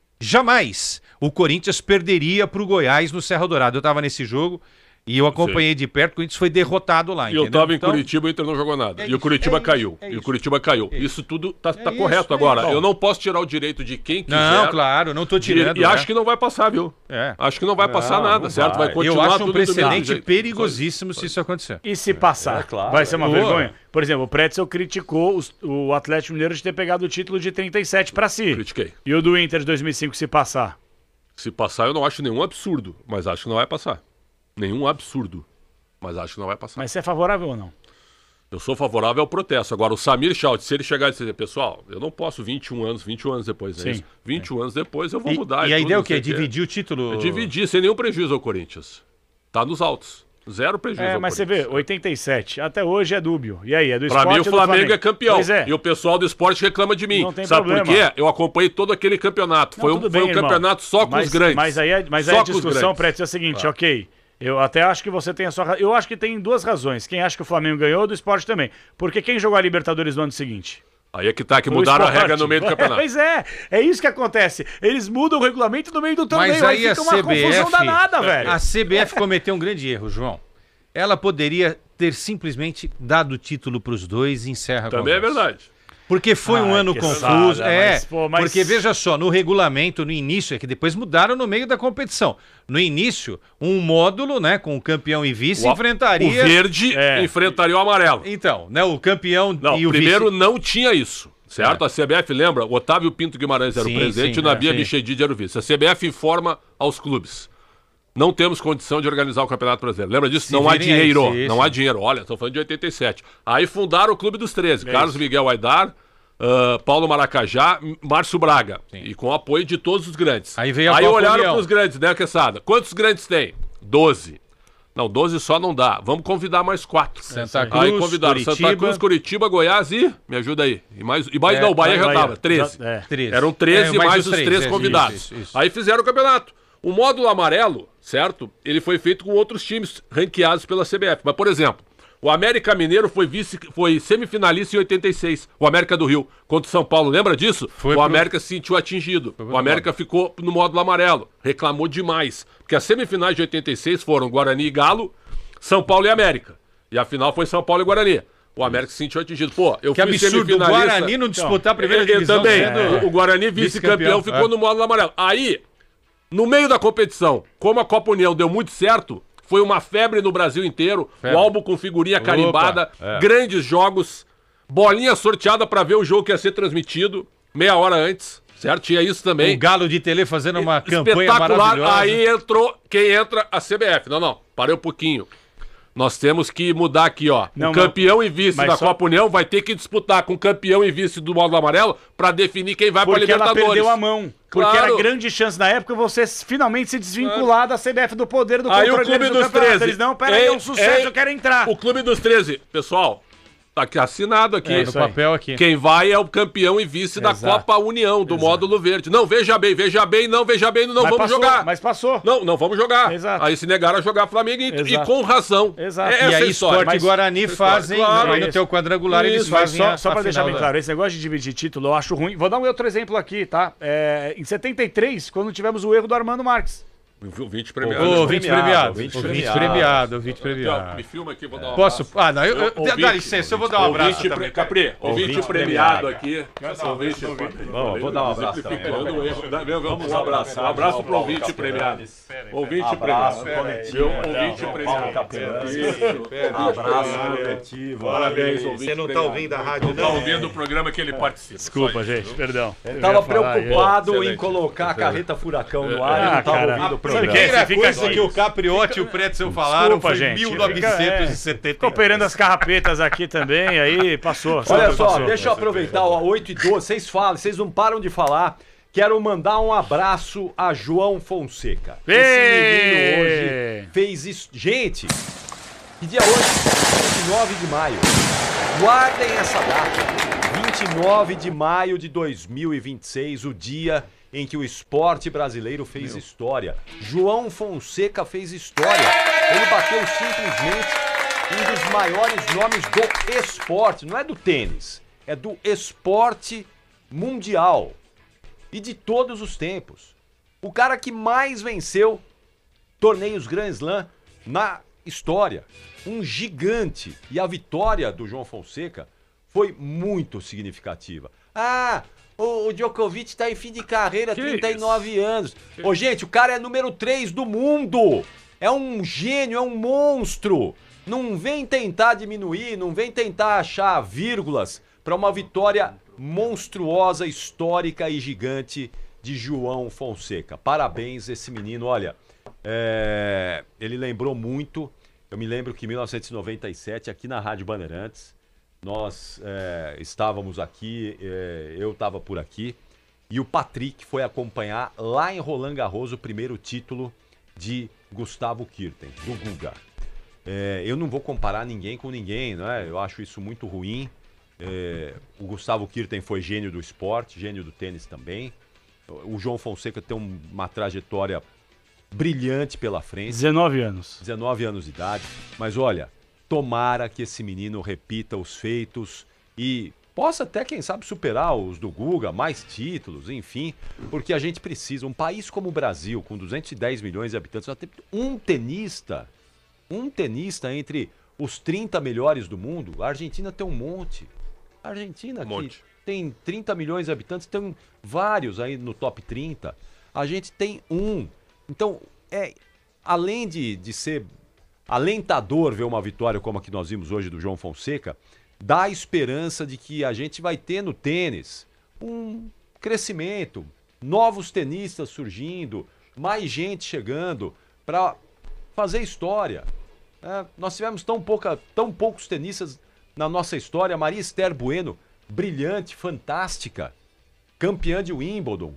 Speaker 7: jamais o Corinthians perderia para o Goiás no Serra Dourada. Eu estava nesse jogo e eu acompanhei Sim. de perto, o Corinthians foi derrotado lá.
Speaker 5: E eu
Speaker 7: estava
Speaker 5: em então, Curitiba, o Inter não jogou nada.
Speaker 7: É
Speaker 5: e o Curitiba
Speaker 7: é
Speaker 5: caiu.
Speaker 7: É
Speaker 5: e o Curitiba caiu.
Speaker 7: É
Speaker 5: isso tudo tá, tá
Speaker 7: é
Speaker 5: correto.
Speaker 7: isso,
Speaker 5: Agora,
Speaker 7: é
Speaker 5: eu não posso tirar o direito de quem quiser.
Speaker 7: Não, claro, não estou tirando.
Speaker 5: De, e
Speaker 7: né?
Speaker 5: acho que não vai passar, viu?
Speaker 7: É.
Speaker 5: Acho que não vai passar
Speaker 4: Não,
Speaker 5: nada,
Speaker 4: não
Speaker 5: certo? Vai,
Speaker 4: vai.
Speaker 5: continuar
Speaker 7: Eu acho um
Speaker 5: tudo do mesmo
Speaker 7: precedente
Speaker 5: jeito.
Speaker 7: perigosíssimo se isso acontecer.
Speaker 6: E se passar?
Speaker 4: É, claro.
Speaker 6: Vai ser uma
Speaker 7: Boa.
Speaker 6: vergonha? Por exemplo, o Pretzel criticou os- o Atlético Mineiro de ter pegado o título de trinta e sete para si.
Speaker 5: Critiquei.
Speaker 6: E o do Inter de dois mil e cinco se passar?
Speaker 5: Se passar, eu não acho nenhum absurdo, mas acho que não vai passar. Nenhum absurdo, mas acho que não vai passar.
Speaker 6: Mas você é favorável ou não?
Speaker 5: Eu sou favorável ao protesto. Agora, o Samir Schaut, se ele chegar e dizer, pessoal, eu não posso vinte e um anos, vinte e um anos depois, né?
Speaker 6: Sim.
Speaker 5: Isso? vinte e um anos depois eu vou
Speaker 7: E,
Speaker 5: mudar.
Speaker 7: e a
Speaker 5: tudo,
Speaker 7: ideia é o
Speaker 5: não sei
Speaker 7: quê? Dividir o título?
Speaker 5: É dividir, sem nenhum prejuízo ao Corinthians. Tá nos altos. Zero prejuízo
Speaker 6: É,
Speaker 5: ao
Speaker 6: mas você
Speaker 5: Corinthians.
Speaker 6: vê, oitenta e sete, até hoje é dúbio. E aí, é do
Speaker 5: Pra
Speaker 6: esporte
Speaker 5: mim, o
Speaker 6: ou do
Speaker 5: Flamengo é campeão.
Speaker 6: Pois é.
Speaker 5: E o pessoal do esporte reclama de mim.
Speaker 6: Não tem
Speaker 5: Sabe
Speaker 6: problema.
Speaker 5: por quê? Eu acompanhei todo aquele campeonato.
Speaker 6: Não,
Speaker 5: foi um,
Speaker 6: tudo
Speaker 5: foi
Speaker 6: bem,
Speaker 5: um
Speaker 6: irmão.
Speaker 5: campeonato só com
Speaker 6: mas,
Speaker 5: os grandes.
Speaker 6: Mas aí, é- mas aí
Speaker 5: Só
Speaker 6: a
Speaker 5: com os
Speaker 6: discussão,
Speaker 5: grandes.
Speaker 6: Preto, é a seguinte,
Speaker 5: Ah.
Speaker 6: ok. Eu até acho que você tem a sua razão. Eu acho que tem duas razões. Quem acha que o Flamengo ganhou, do esporte também. Porque quem jogou a Libertadores no ano seguinte?
Speaker 5: Aí é que tá, que
Speaker 6: O
Speaker 5: mudaram a
Speaker 6: esporte.
Speaker 5: regra no meio do campeonato.
Speaker 6: Pois é, é isso que acontece. Eles mudam o regulamento no meio do torneio.
Speaker 7: Mas aí a
Speaker 6: fica uma
Speaker 7: C B
Speaker 6: confusão
Speaker 7: F,
Speaker 6: danada, velho.
Speaker 7: a C B F cometeu um grande erro, João. Ela poderia ter simplesmente dado o título para os dois e encerra a
Speaker 5: Também é
Speaker 7: conversa.
Speaker 5: verdade.
Speaker 7: Porque foi um
Speaker 6: Ai,
Speaker 7: ano
Speaker 6: que
Speaker 7: confuso.
Speaker 6: sada,
Speaker 7: é,
Speaker 6: mas, pô, mas-
Speaker 7: porque veja só, no regulamento, no início, é que depois mudaram no meio da competição. No início, um módulo, né, com o campeão e vice
Speaker 5: O,
Speaker 7: enfrentaria...
Speaker 5: o verde
Speaker 6: É.
Speaker 5: enfrentaria o amarelo.
Speaker 7: Então, né, o campeão
Speaker 5: Não,
Speaker 7: e o
Speaker 5: primeiro
Speaker 7: vice...
Speaker 5: não tinha isso. Certo?
Speaker 7: É.
Speaker 5: A C B F, lembra? O Otávio Pinto Guimarães era
Speaker 7: Sim,
Speaker 5: o presidente
Speaker 7: sim,
Speaker 5: e o Nabia
Speaker 7: é, sim.
Speaker 5: Bichedid era o vice. A C B F informa aos clubes. Não temos condição de organizar o Campeonato Brasileiro. Lembra disso?
Speaker 7: Se
Speaker 5: não há
Speaker 7: virem aí,
Speaker 5: dinheiro.
Speaker 7: sim,
Speaker 5: não
Speaker 7: sim.
Speaker 5: há dinheiro. Olha, estou falando de oitenta e sete. Aí fundaram o Clube dos treze.
Speaker 6: É
Speaker 5: Carlos
Speaker 6: isso.
Speaker 5: Miguel Aidar, ah, Paulo Maracajá, M- Márcio Braga.
Speaker 7: Sim.
Speaker 5: E com o apoio de todos os grandes.
Speaker 7: Aí veio a
Speaker 5: Aí
Speaker 7: Copa
Speaker 5: olharam
Speaker 7: União.
Speaker 5: para os grandes, né, Quesada? Quantos grandes tem? doze. Não, doze só não dá. Vamos convidar mais quatro.
Speaker 7: Santa
Speaker 5: Aí
Speaker 7: Cruz,
Speaker 5: convidaram Santa
Speaker 7: Curitiba.
Speaker 5: Cruz, Curitiba, Goiás e... Me ajuda aí. E mais, e Bahia,
Speaker 7: É,
Speaker 5: não, o Bahia já
Speaker 6: Bahia.
Speaker 5: tava. treze.
Speaker 6: Já- é.
Speaker 7: treze.
Speaker 5: Eram treze
Speaker 7: É,
Speaker 5: mais, os
Speaker 7: três,
Speaker 5: três
Speaker 7: é,
Speaker 5: convidados.
Speaker 7: isso, isso, isso.
Speaker 5: Aí fizeram o campeonato. O módulo amarelo, certo? Ele foi feito com outros times ranqueados pela C B F. Mas, por exemplo, o América Mineiro foi vice, foi semifinalista em oitenta e seis. O América do Rio contra o São Paulo. Lembra disso?
Speaker 7: Foi
Speaker 5: o
Speaker 7: pro-
Speaker 5: América se sentiu atingido.
Speaker 7: pro
Speaker 5: O América ficou no módulo amarelo. Reclamou demais. Porque as semifinais de oitenta e seis foram Guarani e Galo, São Paulo e América. E a final foi São Paulo e Guarani. O América se sentiu atingido. Pô, eu
Speaker 7: Que
Speaker 5: fui
Speaker 7: absurdo, o
Speaker 5: semifinalista.
Speaker 7: Guarani não disputar a primeira
Speaker 5: Ele
Speaker 7: divisão.
Speaker 5: também.
Speaker 7: sendo-
Speaker 5: O Guarani, vice-campeão,
Speaker 7: vice-campeão,
Speaker 5: ficou
Speaker 7: é.
Speaker 5: no módulo amarelo. Aí, no meio da competição, como a Copa União deu muito certo, foi uma febre no Brasil inteiro.
Speaker 7: Febre.
Speaker 5: O álbum com figurinha carimbada,
Speaker 7: é.
Speaker 5: grandes jogos, bolinha sorteada pra ver o jogo que ia ser transmitido meia hora antes, certo? Tinha isso também.
Speaker 7: O Galo de Tele fazendo uma campanha
Speaker 5: Espetacular.
Speaker 7: maravilhosa.
Speaker 5: Aí entrou, quem entra? A C B F. Não, não, parei um pouquinho. Nós temos que mudar aqui, ó.
Speaker 6: Não,
Speaker 5: o campeão e vice
Speaker 6: mas
Speaker 5: da
Speaker 6: só-
Speaker 5: Copa União vai ter que disputar com o campeão e vice do módulo amarelo pra definir quem vai pra
Speaker 6: Porque ela
Speaker 5: Libertadores.
Speaker 6: perdeu a mão. Porque
Speaker 5: Claro.
Speaker 6: era grande chance na época você finalmente se desvincular da C B F do poder do
Speaker 5: Aí o
Speaker 6: controle
Speaker 5: Clube
Speaker 6: deles do
Speaker 5: dos
Speaker 6: campeonato.
Speaker 5: treze.
Speaker 6: Eles não, peraí, é um
Speaker 5: Ei,
Speaker 6: sucesso,
Speaker 5: ei,
Speaker 6: eu quero entrar.
Speaker 5: O Clube dos treze. Pessoal, tá aqui assinado aqui.
Speaker 7: É, no papel aqui.
Speaker 5: Quem vai é o campeão e vice da
Speaker 6: Exato.
Speaker 5: Copa União, do módulo verde. Não, veja bem, veja bem, não, veja bem, não
Speaker 6: Mas
Speaker 5: vamos
Speaker 6: passou,
Speaker 5: jogar.
Speaker 6: Mas passou.
Speaker 5: Não, não vamos jogar.
Speaker 6: Exato.
Speaker 5: Aí se negaram a jogar Flamengo e, e
Speaker 6: Exato.
Speaker 5: com razão.
Speaker 6: Exato.
Speaker 5: É
Speaker 6: E
Speaker 5: essa
Speaker 7: E aí,
Speaker 5: a história.
Speaker 7: Sport e
Speaker 6: Mas-
Speaker 7: Guarani fazem,
Speaker 5: Claro,
Speaker 7: aí no
Speaker 6: isso.
Speaker 7: teu quadrangular eles
Speaker 5: Isso,
Speaker 6: Mas
Speaker 7: fazem
Speaker 6: só,
Speaker 7: a-
Speaker 6: só
Speaker 7: a
Speaker 6: pra deixar
Speaker 7: final
Speaker 6: bem
Speaker 7: da-
Speaker 6: claro, esse negócio de dividir título eu acho ruim. Vou dar um outro exemplo aqui, tá? É, em setenta e três, quando tivemos o erro do Armando Marques.
Speaker 5: O vinte premiado.
Speaker 7: Ô, ouvinte premiado,
Speaker 4: ouvinte
Speaker 7: ouvinte
Speaker 4: premiado.
Speaker 7: premiado, ouvinte
Speaker 5: Aqui, ó,
Speaker 7: premiado.
Speaker 5: me filma aqui, vou dar um
Speaker 7: Posso?
Speaker 5: abraço.
Speaker 7: Ah, não, eu, eu,
Speaker 5: Ouvinte,
Speaker 7: dá licença, eu vou dar um abraço
Speaker 5: Ouvinte
Speaker 7: também.
Speaker 5: pre... Capri, ouvinte,
Speaker 4: Ouvinte
Speaker 5: premiado
Speaker 4: premiado.
Speaker 5: aqui. Ouvinte,
Speaker 4: Vamos, vou dar um abraço também.
Speaker 5: Simplificando o erro. Dá- meu, Vamos um abraço. Um abraço pro ouvinte premiado. Ouvinte
Speaker 4: Abraço
Speaker 5: premiado.
Speaker 4: coletivo.
Speaker 5: Meu ouvinte premiado. Isso.
Speaker 4: Abraço coletivo.
Speaker 5: Parabéns, ouvinte
Speaker 7: Você não tá
Speaker 5: premiado.
Speaker 7: ouvindo a rádio,
Speaker 5: Não tá
Speaker 7: não?
Speaker 5: ouvindo o programa que ele participa.
Speaker 6: Desculpa, gente, perdão.
Speaker 4: Ele tava
Speaker 6: Eu ia falar,
Speaker 4: preocupado em
Speaker 5: Excelente.
Speaker 4: colocar a carreta furacão no
Speaker 6: Ah,
Speaker 4: ar e não tava
Speaker 6: cara,
Speaker 4: ouvindo o
Speaker 6: sabe
Speaker 4: programa.
Speaker 6: o que é?
Speaker 7: Primeira
Speaker 6: Você fica
Speaker 7: coisa
Speaker 6: assim.
Speaker 7: que o Capriotti e o Pretzel falaram
Speaker 6: Desculpa,
Speaker 7: foi
Speaker 6: gente.
Speaker 7: mil novecentos e setenta.
Speaker 6: Ficou operando as carrapetas aqui também, aí passou.
Speaker 4: Olha
Speaker 6: sabe,
Speaker 4: só,
Speaker 6: passou.
Speaker 4: deixa eu aproveitar, ó, oito e doze, vocês falam, vocês não param de falar. Quero mandar um abraço a João Fonseca.
Speaker 6: Ê!
Speaker 4: Esse menino hoje fez isso. Gente, Que dia é hoje? vinte e nove de maio. Guardem essa data. vinte e nove de maio de dois mil e vinte e seis, o dia em que o esporte brasileiro fez Meu. história. João Fonseca fez história. Ele bateu simplesmente um dos maiores nomes do esporte. Não é do tênis, é do esporte mundial. E de todos os tempos. O cara que mais venceu torneios Grand Slam na história. Um gigante. E a vitória do João Fonseca foi muito significativa. Ah, o, o Djokovic tá em fim de carreira, que trinta e nove isso? anos. Que... Ô, gente, o cara é número três do mundo. É um gênio, é um monstro. Não vem tentar diminuir, não vem tentar achar vírgulas para uma vitória monstruosa, histórica e gigante de João Fonseca. Parabéns esse menino, olha, é... ele lembrou muito, eu me lembro que em mil novecentos e noventa e sete, aqui na Rádio Bandeirantes, nós é, estávamos aqui, é, eu estava por aqui, e o Patrick foi acompanhar lá em Roland Garros o primeiro título de Gustavo Kuerten, do Guga. É, eu não vou comparar ninguém com ninguém, né? Eu acho isso muito ruim. É, o Gustavo Kuerten foi gênio do esporte, gênio do tênis também. O João Fonseca tem um, uma trajetória brilhante pela frente.
Speaker 6: dezenove anos.
Speaker 4: dezenove anos de idade. Mas olha, tomara que esse menino repita os feitos e possa até, quem sabe, superar os do Guga, mais títulos, enfim. Porque a gente precisa, um país como o Brasil, com duzentos e dez milhões de habitantes, só tem um tenista, um tenista entre os trinta melhores do mundo. A Argentina tem um monte. A Argentina aqui...
Speaker 5: Monte.
Speaker 4: Tem trinta milhões de habitantes, tem vários aí no top trinta. A gente tem um. Então, é, além de, de ser alentador ver uma vitória como a que nós vimos hoje do João Fonseca, dá a esperança de que a gente vai ter no tênis um crescimento, novos tenistas surgindo, mais gente chegando para fazer história. É, nós tivemos tão, pouca, tão poucos tenistas na nossa história. Maria Esther Bueno, brilhante, fantástica, campeã de Wimbledon,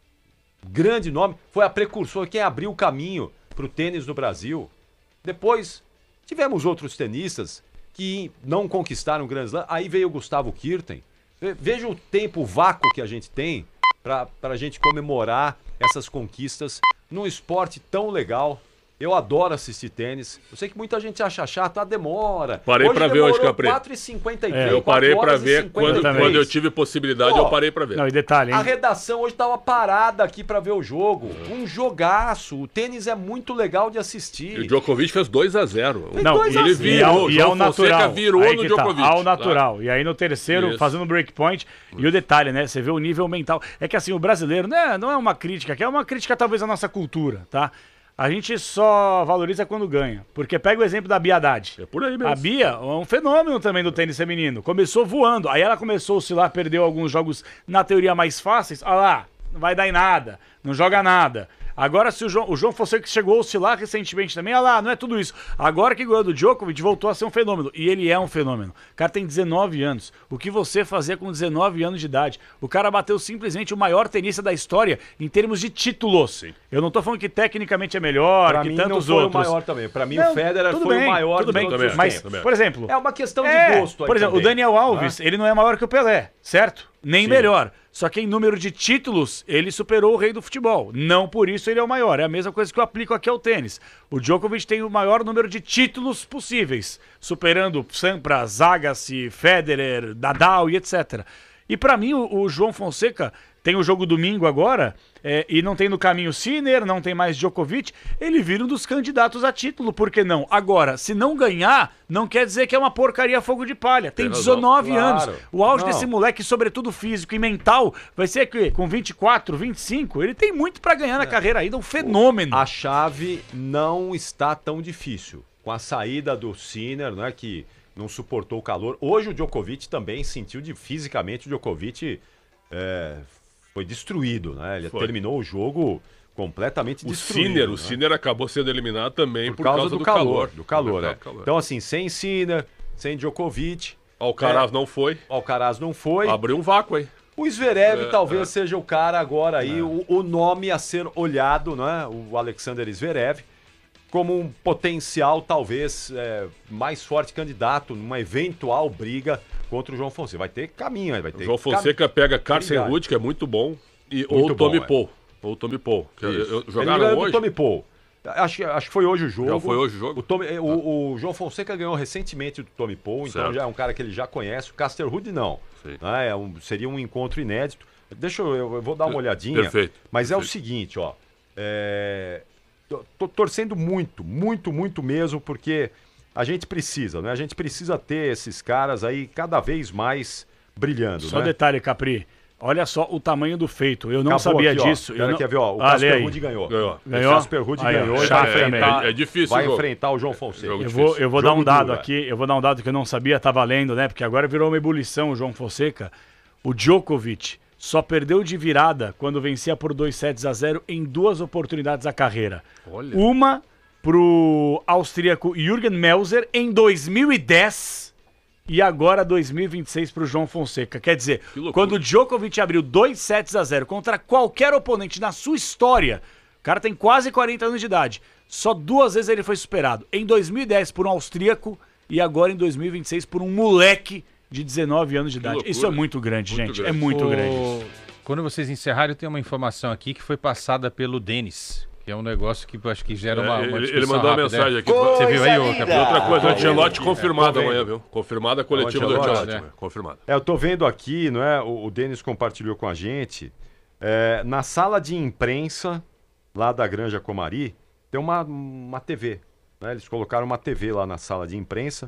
Speaker 4: grande nome, foi a precursora, quem abriu o caminho para o tênis no Brasil. Depois tivemos outros tenistas que não conquistaram o Grand Slam, aí veio o Gustavo Kuerten. Veja o tempo, o vácuo que a gente tem para a gente comemorar essas conquistas num esporte tão legal. Eu adoro assistir tênis. Eu sei que muita gente acha chato, ah, demora.
Speaker 5: Parei para ver hoje, Capri.
Speaker 4: quatro e cinquenta e três,
Speaker 5: é, eu parei para ver quando, quando eu tive possibilidade, Pô, eu parei para ver.
Speaker 6: Não, e detalhe, hein?
Speaker 4: A redação hoje tava parada aqui para ver o jogo. Um jogaço. O tênis é muito legal de assistir.
Speaker 5: E o Djokovic fez dois a zero.
Speaker 6: Não,
Speaker 5: ele virou.
Speaker 6: E ao natural.
Speaker 5: virou
Speaker 6: aí
Speaker 5: no
Speaker 6: tá,
Speaker 5: Djokovic.
Speaker 6: Ao natural. Tá? E aí no terceiro,
Speaker 5: Isso.
Speaker 6: fazendo breakpoint. E o detalhe, né? Você vê o nível mental. É que assim, o brasileiro, né, não é uma crítica, que é uma crítica talvez à nossa cultura, tá? A gente só valoriza quando ganha. Porque pega o exemplo da Bia Haddad.
Speaker 5: É por aí mesmo.
Speaker 6: A Bia é um fenômeno também do tênis feminino. Começou voando. Aí ela começou a oscilar, perdeu alguns jogos, na teoria, mais fáceis. Olha lá, não vai dar em nada. Não joga nada. Agora, se o João, o João Fonseca chegou a oscilar recentemente também, olha lá, não é tudo isso. Agora que ganhou do Djokovic, voltou a ser um fenômeno. E ele é um fenômeno. O cara tem dezenove anos. O que você fazia com dezenove anos de idade? O cara bateu simplesmente o maior tenista da história em termos de títulos. Sim. Eu não tô falando que tecnicamente é melhor,
Speaker 4: pra
Speaker 6: que
Speaker 4: mim
Speaker 6: tantos
Speaker 4: não foi
Speaker 6: outros.
Speaker 4: o maior também. Pra mim
Speaker 6: não,
Speaker 4: o Federer foi
Speaker 6: bem,
Speaker 4: o maior
Speaker 6: tudo bem,
Speaker 4: dos
Speaker 6: mas,
Speaker 4: tempos.
Speaker 6: por exemplo...
Speaker 4: É uma questão de
Speaker 6: é,
Speaker 4: gosto aí
Speaker 6: Por exemplo,
Speaker 4: também,
Speaker 6: o Daniel Alves, né? Ele não é maior que o Pelé, certo? Nem Sim. melhor. Só que em número de títulos, ele superou o rei do futebol. Não por isso ele é o maior. É a mesma coisa que eu aplico aqui ao tênis. O Djokovic tem o maior número de títulos possíveis, superando Sampras, Agassi, Federer, Nadal e etcétera. E pra mim, o, o João Fonseca tem o jogo domingo agora, é, e não tem no caminho Sinner, não tem mais Djokovic, ele vira um dos candidatos a título, por que não? Agora, se não ganhar, não quer dizer que é uma porcaria fogo de palha. Tem, tem dezenove claro. anos. O auge não. desse moleque, sobretudo físico e mental, vai ser que com vinte e quatro, vinte e cinco, ele tem muito pra ganhar na é. carreira ainda, um fenômeno.
Speaker 4: A chave não está tão difícil. Com a saída do Sinner, né, que não suportou o calor. Hoje o Djokovic também sentiu de fisicamente o Djokovic é, foi destruído, né? Ele foi. terminou o jogo completamente
Speaker 5: o
Speaker 4: destruído.
Speaker 5: Sinner,
Speaker 4: né?
Speaker 5: O Sinner acabou sendo eliminado também por,
Speaker 4: por causa, causa do, do calor. calor. Do calor, é.
Speaker 5: calor.
Speaker 4: Então assim, sem Sinner, sem Djokovic.
Speaker 5: Alcaraz é, não foi.
Speaker 4: Alcaraz não foi.
Speaker 5: Abriu um vácuo aí.
Speaker 4: O Zverev
Speaker 5: é,
Speaker 4: talvez
Speaker 5: é.
Speaker 4: seja o cara agora aí, é. o, o nome a ser olhado, né? O Alexander Zverev. como um potencial, talvez, é, mais forte candidato numa eventual briga contra o João Fonseca. Vai ter caminho aí, vai ter
Speaker 5: O João Fonseca
Speaker 4: cam...
Speaker 5: pega Carson Hood, que é muito bom, e, ou
Speaker 4: Muito
Speaker 5: o Tommy
Speaker 4: bom, é.
Speaker 5: Paul. Ou o Tommy Paul. Que eu- eu-
Speaker 4: Ele
Speaker 5: jogaram
Speaker 4: ganhou
Speaker 5: hoje?
Speaker 4: do Tommy Paul. Acho, que- acho que foi hoje o jogo.
Speaker 5: Já foi hoje o jogo?
Speaker 4: O, Tommy- o- o João Fonseca ganhou recentemente do Tommy Paul, então
Speaker 5: Certo.
Speaker 4: já é um cara que ele já conhece. O Caster Hood não.
Speaker 5: Sim.
Speaker 4: Né? É um- seria um encontro inédito. Deixa eu, eu vou dar uma olhadinha.
Speaker 5: Perfeito,
Speaker 4: Mas é o
Speaker 5: perfeito.
Speaker 4: seguinte, ó. É, tô, tô torcendo muito, muito, muito mesmo, porque a gente precisa, né? A gente precisa ter esses caras aí cada vez mais brilhando,
Speaker 6: Só um
Speaker 4: né?
Speaker 6: detalhe, Capri. Olha só o tamanho do feito. Eu não
Speaker 4: Acabou
Speaker 6: sabia
Speaker 4: aqui, ó.
Speaker 6: disso. Eu
Speaker 4: Pera
Speaker 6: não...
Speaker 4: quer ver, ó. O
Speaker 6: Ah, lê
Speaker 4: Casper
Speaker 6: aí.
Speaker 4: Ruud ganhou.
Speaker 5: Ganhou.
Speaker 6: Ganhou?
Speaker 4: O Casper Ruud
Speaker 6: Aí, ó.
Speaker 4: ganhou e
Speaker 6: Chato
Speaker 4: vai enfrentar,
Speaker 5: É, é difícil
Speaker 4: vai
Speaker 5: o jogo.
Speaker 4: enfrentar o João Fonseca.
Speaker 5: Jogo
Speaker 6: Eu vou, eu vou dar
Speaker 4: Jogo
Speaker 6: um dado
Speaker 4: duro,
Speaker 6: aqui, eu vou dar um dado que eu não sabia, tá valendo, né? Porque agora virou uma ebulição o João Fonseca. O Djokovic só perdeu de virada quando vencia por dois sets a zero em duas oportunidades da carreira.
Speaker 5: Olha.
Speaker 6: Uma pro austríaco Jürgen Melzer em dois mil e dez e agora dois mil e vinte e seis pro João Fonseca. Quer dizer,
Speaker 5: Que loucura.
Speaker 6: quando o Djokovic abriu dois sets a zero contra qualquer oponente na sua história, o cara tem quase quarenta anos de idade, só duas vezes ele foi superado. Em dois mil e dez por um austríaco e agora em dois mil e vinte e seis por um moleque de dezenove anos de idade.
Speaker 5: loucura.
Speaker 6: Isso é muito grande,
Speaker 5: Muito
Speaker 6: gente.
Speaker 5: grande.
Speaker 6: É muito
Speaker 7: O-
Speaker 6: grande.
Speaker 7: Quando vocês encerrarem, eu tenho uma informação aqui que foi passada pelo Denis, que é um negócio que eu acho que gera uma,
Speaker 5: É,
Speaker 7: uma
Speaker 5: ele,
Speaker 7: discussão
Speaker 5: ele mandou uma
Speaker 7: rápida,
Speaker 5: mensagem
Speaker 7: é.
Speaker 5: aqui.
Speaker 7: Você viu aí, ô
Speaker 5: E
Speaker 7: Capitão?
Speaker 5: outra coisa, o Ancelotti
Speaker 4: vendo.
Speaker 5: confirmado
Speaker 4: Tô vendo.
Speaker 5: amanhã, viu? Confirmada a coletiva
Speaker 4: O
Speaker 5: do
Speaker 4: Ancelotti,
Speaker 5: Ancelotti.
Speaker 7: né?
Speaker 5: Confirmada.
Speaker 4: É, eu tô vendo aqui, não é? O, o Denis compartilhou com a gente. É, na sala de imprensa lá da Granja Comari tem uma, uma T V. Né? Eles colocaram uma T V lá na sala de imprensa.